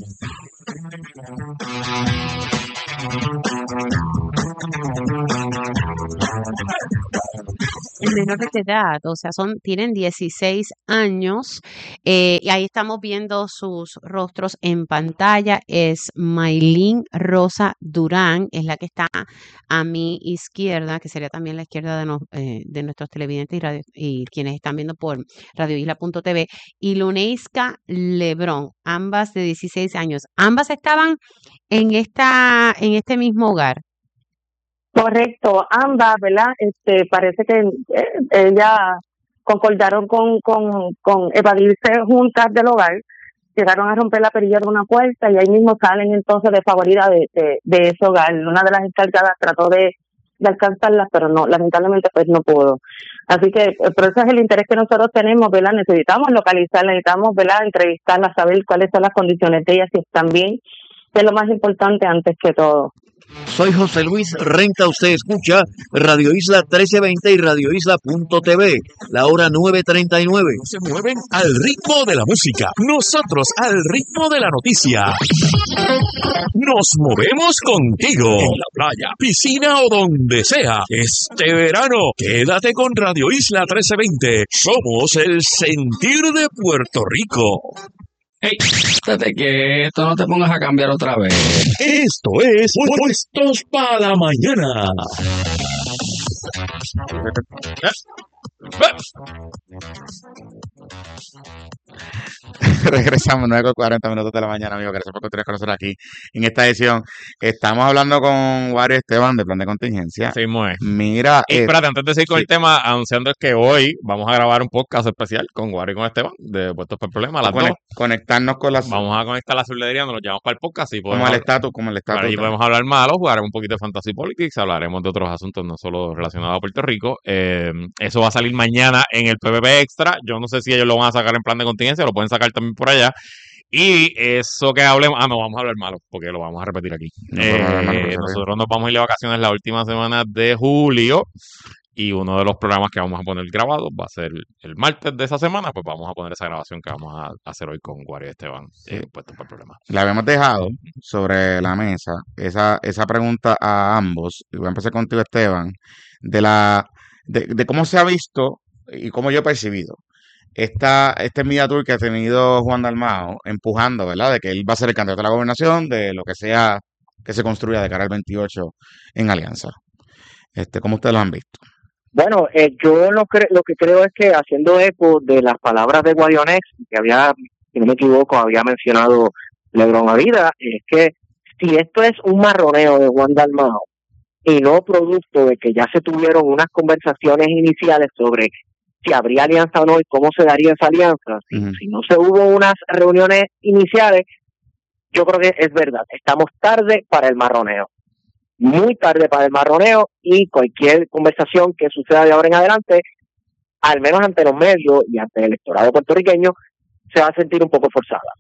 S9: En menores de edad, o sea, son, tienen dieciséis años, eh, y ahí estamos viendo sus rostros en pantalla. Es Maylin Rosa Durán, es la que está a mi izquierda, que sería también la izquierda de, nos, eh, de nuestros televidentes y, radio, y quienes están viendo por radio isla punto t v, y Luneiska Lebrón, ambas de dieciséis años. Ambas estaban en esta en este mismo hogar.
S8: Correcto, ambas, ¿verdad? Este, parece que eh, ellas concordaron con, con, con evadirse juntas del hogar, llegaron a romper la perilla de una puerta y ahí mismo salen entonces desfavoridas de, de, de ese hogar. Una de las encargadas trató de, de alcanzarlas, pero no, lamentablemente pues no pudo. Así que, pero ese es el interés que nosotros tenemos, ¿verdad? Necesitamos localizar, necesitamos, ¿verdad? Entrevistarlas, saber cuáles son las condiciones de ellas, si están bien, que es lo más importante antes que todo.
S7: Soy José Luis Renta, usted escucha Radio Isla trece veinte y Radio Isla punto t v, la hora nueve treinta y nueve.
S4: Se mueven al ritmo de la música, nosotros al ritmo de la noticia. Nos movemos contigo, en la playa, piscina o donde sea. Este verano, quédate con Radio Isla trece veinte. Somos el sentir de Puerto Rico.
S10: Hey, estate quieto, no te pongas a cambiar otra vez.
S4: Esto es Puestos para la Mañana.
S1: Regresamos nueve con cuarenta minutos de la mañana, amigo. Gracias por continuar con nosotros aquí en esta edición. Estamos hablando con Wario Esteban de Plan de Contingencia.
S2: Sí, muy.
S1: Mira.
S2: Y
S1: eh,
S2: espérate, antes de seguir con
S1: sí.
S2: el tema, anunciando que hoy vamos a grabar un podcast especial con Wario y con Esteban de Puestos por Problemas a las
S1: Conect-
S2: dos.
S1: Conectarnos con las.
S2: Vamos a conectar la surledería, nos lo llevamos para el podcast y
S1: Como
S2: podemos,
S1: el estatus, como el estatus.
S2: allí podemos hablar malo, jugaremos un poquito de Fantasy Politics, hablaremos de otros asuntos no solo relacionados a Puerto Rico. Eh, eso va a salir mañana en el P V P Extra. Yo no sé si ellos lo van a sacar en Plan de Contingencia, lo pueden sacar también por allá. Y eso que hablemos, ah, no vamos a hablar malo, porque lo vamos a repetir aquí.
S1: No podemos hablar malo,
S2: Eh,
S1: por eso
S2: nosotros nos vamos a ir de vacaciones la última semana de julio. Y uno de los programas que vamos a poner grabados va a ser el martes de esa semana, pues vamos a poner esa grabación que vamos a hacer hoy con Wario Esteban, eh, Puestos por Problemas.
S1: Le habíamos dejado sobre la mesa esa, esa pregunta a ambos. Y voy a empezar contigo, Esteban, de la de, de cómo se ha visto y cómo yo he percibido esta, este media tour que ha tenido Juan Dalmau empujando, ¿verdad? De que él va a ser el candidato a la gobernación, de lo que sea que se construya de cara al veintiocho en Alianza. Este, ¿cómo ustedes lo han visto?
S5: Bueno, eh, yo lo, cre- lo que creo es que haciendo eco de las palabras de Guadionex, que había, si no me equivoco, había mencionado Lebron Avida, es que si esto es un marroneo de Juan Dalmau y no producto de que ya se tuvieron unas conversaciones iniciales sobre si habría alianza o no y cómo se daría esa alianza, si,
S1: Ujú.
S5: si no se hubo unas reuniones iniciales, yo creo que es verdad, estamos tarde para el marroneo. Muy tarde para el marroneo y cualquier conversación que suceda de ahora en adelante, al menos ante los medios y ante el electorado puertorriqueño, se va a sentir un poco forzada.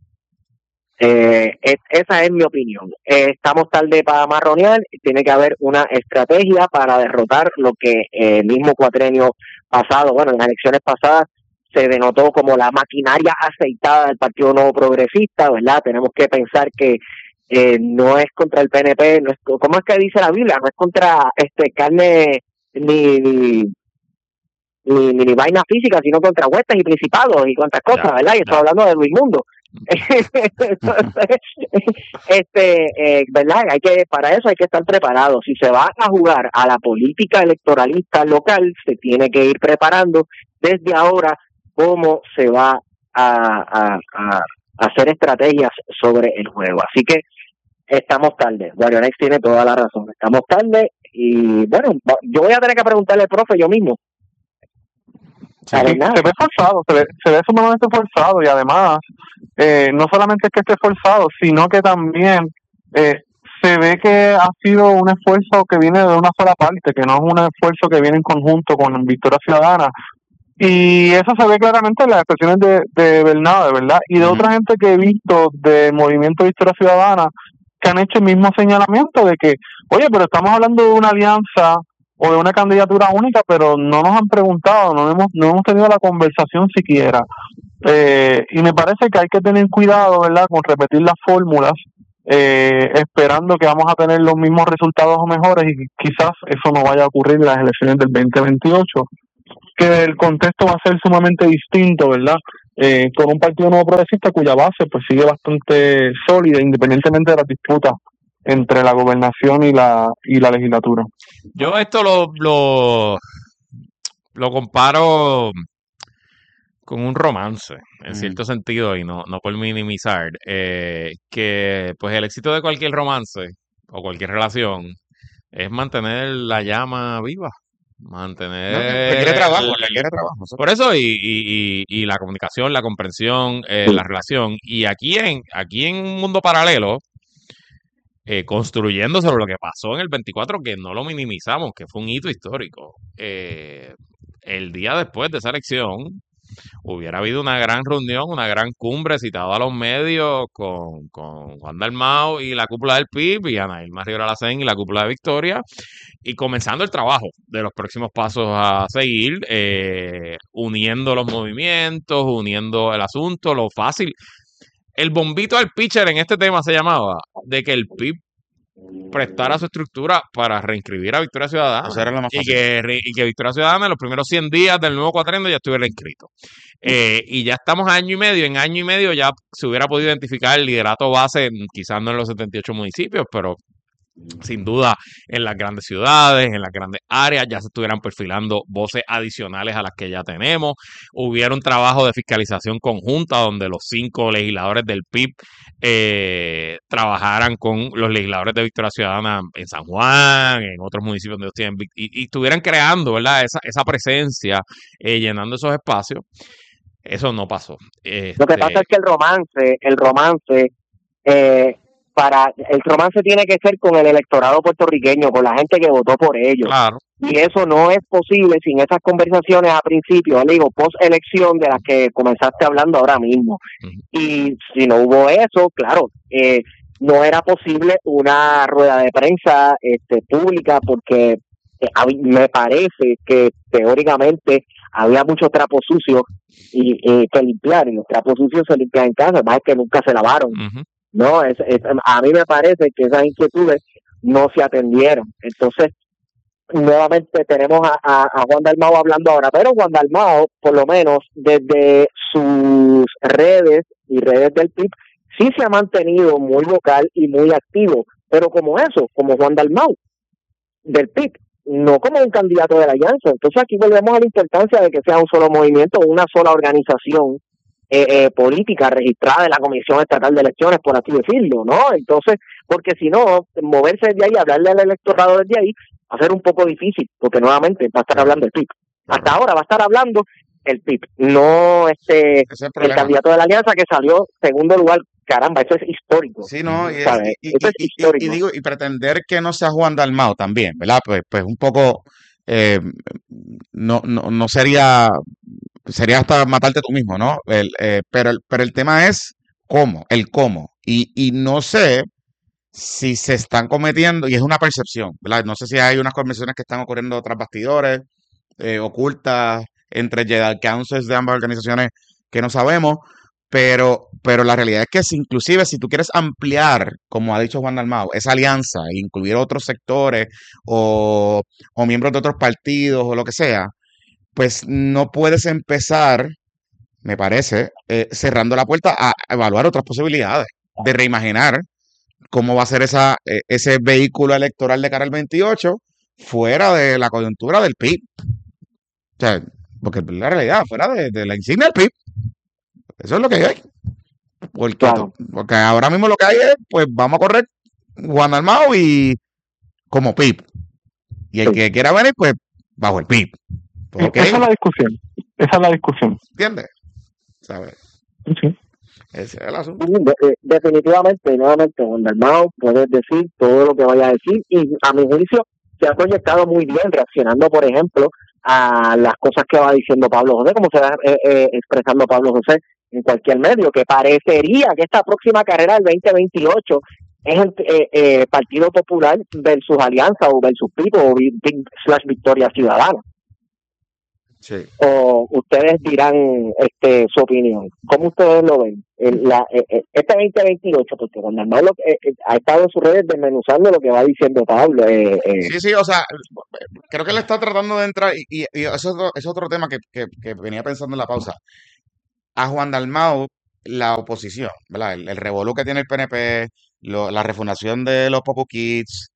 S5: Eh, es, esa es mi opinión. Eh, estamos tarde para marronear, tiene que haber una estrategia para derrotar lo que eh, el mismo cuatrenio pasado, bueno, en las elecciones pasadas, se denotó como la maquinaria aceitada del Partido Nuevo Progresista, ¿verdad? Tenemos que pensar que Eh, no es contra el P N P, no es, ¿cómo es que dice la Biblia? No es contra este carne ni ni, ni, ni, ni vaina física, sino contra huestes y principados y cuantas cosas,
S2: Ya,
S5: ¿verdad? Y estoy
S2: ya.
S5: hablando de Luis Mundo. Entonces, este, eh, ¿verdad? Hay que, para eso hay que estar preparado. Si se va a jugar a la política electoralista local, se tiene que ir preparando desde ahora cómo se va a, a, a hacer estrategias sobre el juego. Así que estamos tarde. Guarionex tiene toda la razón. Estamos tarde y, bueno, yo voy a tener que preguntarle al profe yo mismo.
S6: Sí, se ve forzado, se ve, se ve sumamente forzado y además eh, no solamente es que esté forzado, sino que también eh, se ve que ha sido un esfuerzo que viene de una sola parte, que no es un esfuerzo que viene en conjunto con Victoria Ciudadana. Y eso se ve claramente en las expresiones de, de Bernabe, ¿verdad? Y de
S1: Ujú.
S6: otra gente que he visto del Movimiento Victoria Ciudadana que han hecho el mismo señalamiento de que, oye, pero estamos hablando de una alianza o de una candidatura única, pero no nos han preguntado, no hemos, no hemos tenido la conversación siquiera. Eh, y me parece que hay que tener cuidado, ¿verdad?, con repetir las fórmulas, eh, esperando que vamos a tener los mismos resultados o mejores, y quizás eso no vaya a ocurrir en las elecciones del veinte veintiocho, que el contexto va a ser sumamente distinto, ¿verdad? Eh, con un partido nuevo progresista cuya base pues sigue bastante sólida, independientemente de las disputas entre la gobernación y la y la legislatura.
S2: Yo esto lo, lo, lo comparo con un romance, en
S1: Mm.
S2: cierto sentido, y no, no por minimizar, eh, que pues el éxito de cualquier romance o cualquier relación es mantener la llama viva,
S1: No, que
S2: mantener
S1: requiere trabajo,
S2: el-
S1: requiere trabajo. Eso.
S2: por eso y, y, y, y la comunicación, la comprensión, eh, la relación. Y aquí en, aquí en un mundo paralelo, eh, construyendo sobre lo que pasó en el veinticuatro, que no lo minimizamos, que fue un hito histórico. Eh, el día después de esa elección, hubiera habido una gran reunión, una gran cumbre citada a los medios con, con Juan Dalmau y la cúpula del P I B y Ana Irma Rivera Lacén y la cúpula de Victoria, y comenzando el trabajo de los próximos pasos a seguir, eh, uniendo los movimientos, uniendo el asunto, lo fácil. El bombito al pitcher en este tema se llamaba de que el P I B prestara su estructura para reinscribir a Victoria Ciudadana.
S1: Eso era lo más
S2: Y
S1: fácil.
S2: que, re- y que Victoria Ciudadana en los primeros cien días del nuevo cuatrienio ya estuviera inscrito. Eh, y ya estamos a año y medio. En año y medio ya se hubiera podido identificar el liderato base, quizás no en los setenta y ocho municipios, pero sin duda en las grandes ciudades, en las grandes áreas, ya se estuvieran perfilando voces adicionales a las que ya tenemos. Hubiera un trabajo de fiscalización conjunta donde los cinco legisladores del P I B eh, trabajaran con los legisladores de Victoria Ciudadana en San Juan, en otros municipios donde ellos tienen, vic- y, y estuvieran creando, ¿verdad?, esa, esa presencia, eh, llenando esos espacios. Eso no pasó.
S5: Lo que pasa
S2: Este,
S5: es que el romance, el romance, eh, para el romance tiene que ser con el electorado puertorriqueño, con la gente que votó por ellos.
S2: claro.
S5: Y eso no es posible sin esas conversaciones a principio, digo, post elección de las que comenzaste hablando ahora mismo.
S2: Ujú.
S5: Y si no hubo eso, claro, eh, no era posible una rueda de prensa este, pública porque eh, hab- me parece que teóricamente había muchos trapos sucios y, y que limpiar, y los trapos sucios se limpian en casa, más es que nunca se lavaron.
S2: Ujú.
S5: No, es, es- a mí me parece que esas inquietudes no se atendieron. Entonces, nuevamente tenemos a, a, a Juan Dalmau hablando ahora, pero Juan Dalmau, por lo menos desde sus redes y redes del P I B, sí se ha mantenido muy vocal y muy activo, pero como eso, como Juan Dalmau del P I B, no como un candidato de la alianza. Entonces aquí volvemos a la importancia de que sea un solo movimiento, una sola organización eh, eh, política registrada en la Comisión Estatal de Elecciones, por así decirlo, ¿no? Entonces, porque si no, moverse desde ahí, hablarle al electorado desde ahí, va a ser un poco difícil, porque nuevamente va a estar hablando el P I B. Hasta ahora va a estar hablando el P I B, no este
S1: Ese es el
S5: el
S1: problema.
S5: candidato de la alianza que salió segundo lugar. Caramba, eso es histórico,
S1: Sí, no, y, es-
S5: ¿sabes?
S1: y, y,
S5: Eso es
S1: y- y- y
S5: histórico.
S1: digo, y pretender que no sea Juan Dalmau también, ¿verdad? Pues, pues un poco, eh, no, no, no sería, sería hasta matarte tú mismo, ¿no? El, eh, pero, el, pero el tema es cómo, el cómo. Y, y no sé si se están cometiendo, y es una percepción, ¿verdad? No sé si hay unas conversaciones que están ocurriendo tras bastidores, eh, ocultas, entre Jedi Councils de ambas organizaciones que no sabemos, pero, pero la realidad es que si, inclusive si tú quieres ampliar, como ha dicho Juan Dalmau, esa alianza e incluir otros sectores o, o miembros de otros partidos o lo que sea, pues no puedes empezar, me parece, eh, cerrando la puerta a evaluar otras posibilidades, de reimaginar cómo va a ser esa, eh, ese vehículo electoral de cara al veintiocho fuera de la coyuntura del P I B. O sea, porque es la realidad, fuera de, de la insignia del P I B. Eso es lo que hay. Porque,
S5: Claro.
S1: porque ahora mismo lo que hay es, pues vamos a correr Juan Dalmau y como P I B. Y el
S5: Sí.
S1: que quiera venir, pues bajo el P I B. Pues, ok,
S6: Esa es la discusión. Esa es la discusión.
S1: ¿entiendes? ¿Sabes?
S6: Sí.
S1: Ese es el asunto.
S5: Sí, de- de- definitivamente, nuevamente, Juan Dalmau puede decir todo lo que vaya a decir y a mi juicio se ha proyectado muy bien reaccionando, por ejemplo, a las cosas que va diciendo Pablo José, como se va eh, eh, expresando Pablo José en cualquier medio, que parecería que esta próxima carrera del veinte veintiocho es el eh, eh, Partido Popular versus Alianza o versus Pipo o Big slash Victoria Ciudadana.
S1: Sí.
S5: O ustedes dirán este su opinión. ¿Cómo ustedes lo ven? El, la, eh, este veinte veintiocho, porque cuando Arnaldo eh, eh, ha estado en sus redes desmenuzando lo que va diciendo Pablo. Eh, eh.
S1: Sí, sí, o sea, creo que él está tratando de entrar, y, y, y eso es otro, es otro tema que, que, que venía pensando en la pausa. A Juan Dalmau, la oposición, ¿verdad? El, el revolú que tiene el P N P, lo, la refundación de los Popo Kids,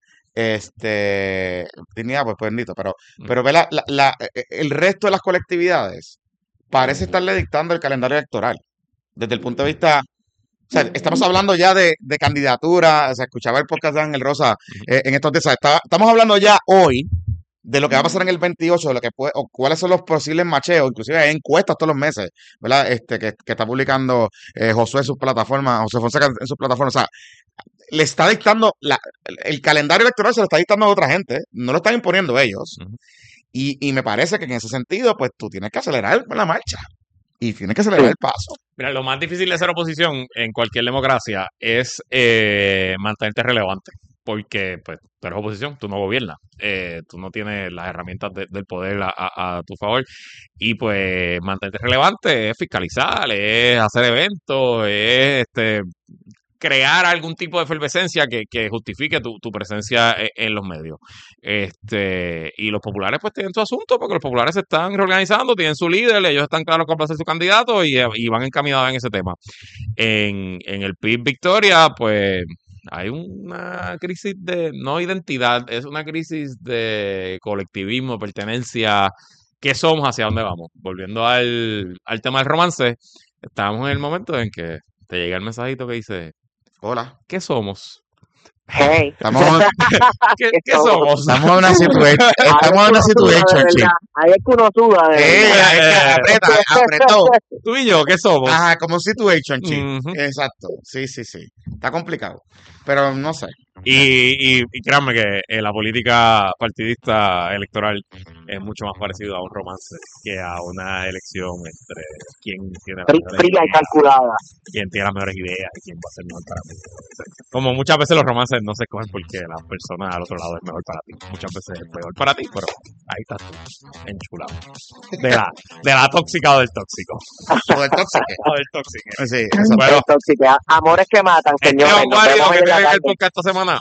S1: este, dignidad, pues, pues bendito, pero, pero ve la, la, la, el resto de las colectividades parece estarle dictando el calendario electoral. Desde el punto de vista, o sea, estamos hablando ya de, de candidatura, o sea, escuchaba el podcast de Ángel Rosa eh, en estos días, está, estamos hablando ya hoy de lo que va a pasar en el veintiocho, de lo que puede, o cuáles son los posibles macheos, inclusive hay encuestas todos los meses, ¿verdad? Este, que, que está publicando eh, Josué en sus plataformas, José Fonseca en sus plataformas, o sea, le está dictando, la, el calendario electoral se lo está dictando a otra gente, no lo están imponiendo ellos, uh-huh. y, y me parece que en ese sentido, pues tú tienes que acelerar la marcha, y tienes que acelerar el paso.
S2: Mira, lo más difícil de ser oposición en cualquier democracia es eh, mantenerte relevante, porque pues tú eres oposición, tú no gobiernas, eh, tú no tienes las herramientas de, del poder a, a, a tu favor, y pues mantenerte relevante es fiscalizar, es hacer eventos, es este crear algún tipo de efervescencia que, que justifique tu, tu presencia en, en los medios. Este, y los populares pues tienen su asunto, porque los populares se están reorganizando, tienen su líder, ellos están claros con placer su candidato y, y van encaminados en ese tema. En, en el P I B Victoria, pues hay una crisis de, no identidad, es una crisis de colectivismo, pertenencia, ¿qué somos? ¿Hacia dónde vamos? Volviendo al, al tema del romance, estamos en el momento en que te llega el mensajito que dice: hola, ¿qué somos?
S5: Hey.
S1: Estamos,
S2: ¿Qué, ¿qué somos?
S1: Estamos en una situación. Estamos en una situación, chico.
S5: Ahí es que uno suda. De
S1: eh,
S5: verdad.
S1: eh, aprieta, apretó.
S2: Tú y yo, ¿qué somos?
S1: Ajá, como situation, chico.
S2: Uh-huh.
S1: Exacto. Sí, sí, sí. Está complicado. Pero no sé.
S2: Y, y, y créanme que eh, la política partidista electoral es mucho más parecido a un romance que a una elección entre quién tiene las mejores
S5: fría y calculada.
S2: Quién tiene las mejores ideas y quién va a ser mejor para mí. Como muchas veces los romances no se escogen porque la persona al otro lado es mejor para ti. Muchas veces es peor para ti, pero ahí estás tú, enchulado. De la, de la tóxica o del tóxico.
S1: O del tóxico.
S2: O del tóxico.
S1: Sí,
S5: eso. Bueno, tóxica. Amores que matan, señores.
S2: ¿Qué te el podcast esta semana?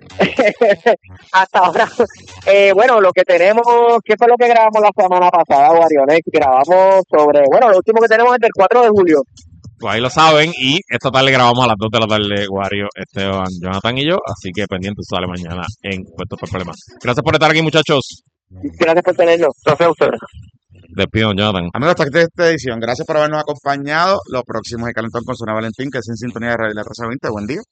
S5: Hasta ahora, eh, bueno, lo que tenemos, ¿qué fue lo que grabamos la semana pasada, Guarionex? Grabamos sobre, bueno, lo último que tenemos es del cuatro de julio.
S2: Pues ahí lo saben, y esta tarde grabamos a las dos de la tarde, Wario, Esteban, Jonathan y yo, así que pendientes, sale mañana en Puestos por Problemas. Gracias por estar aquí, muchachos.
S5: Gracias por tenernos. Gracias a ustedes.
S2: Despido, Jonathan.
S1: Amigos, hasta aquí de esta edición. Gracias por habernos acompañado. Lo próximo es el Calentón con Zona Valentín, que es en sintonía de Radio La Rosa veinte. Buen día.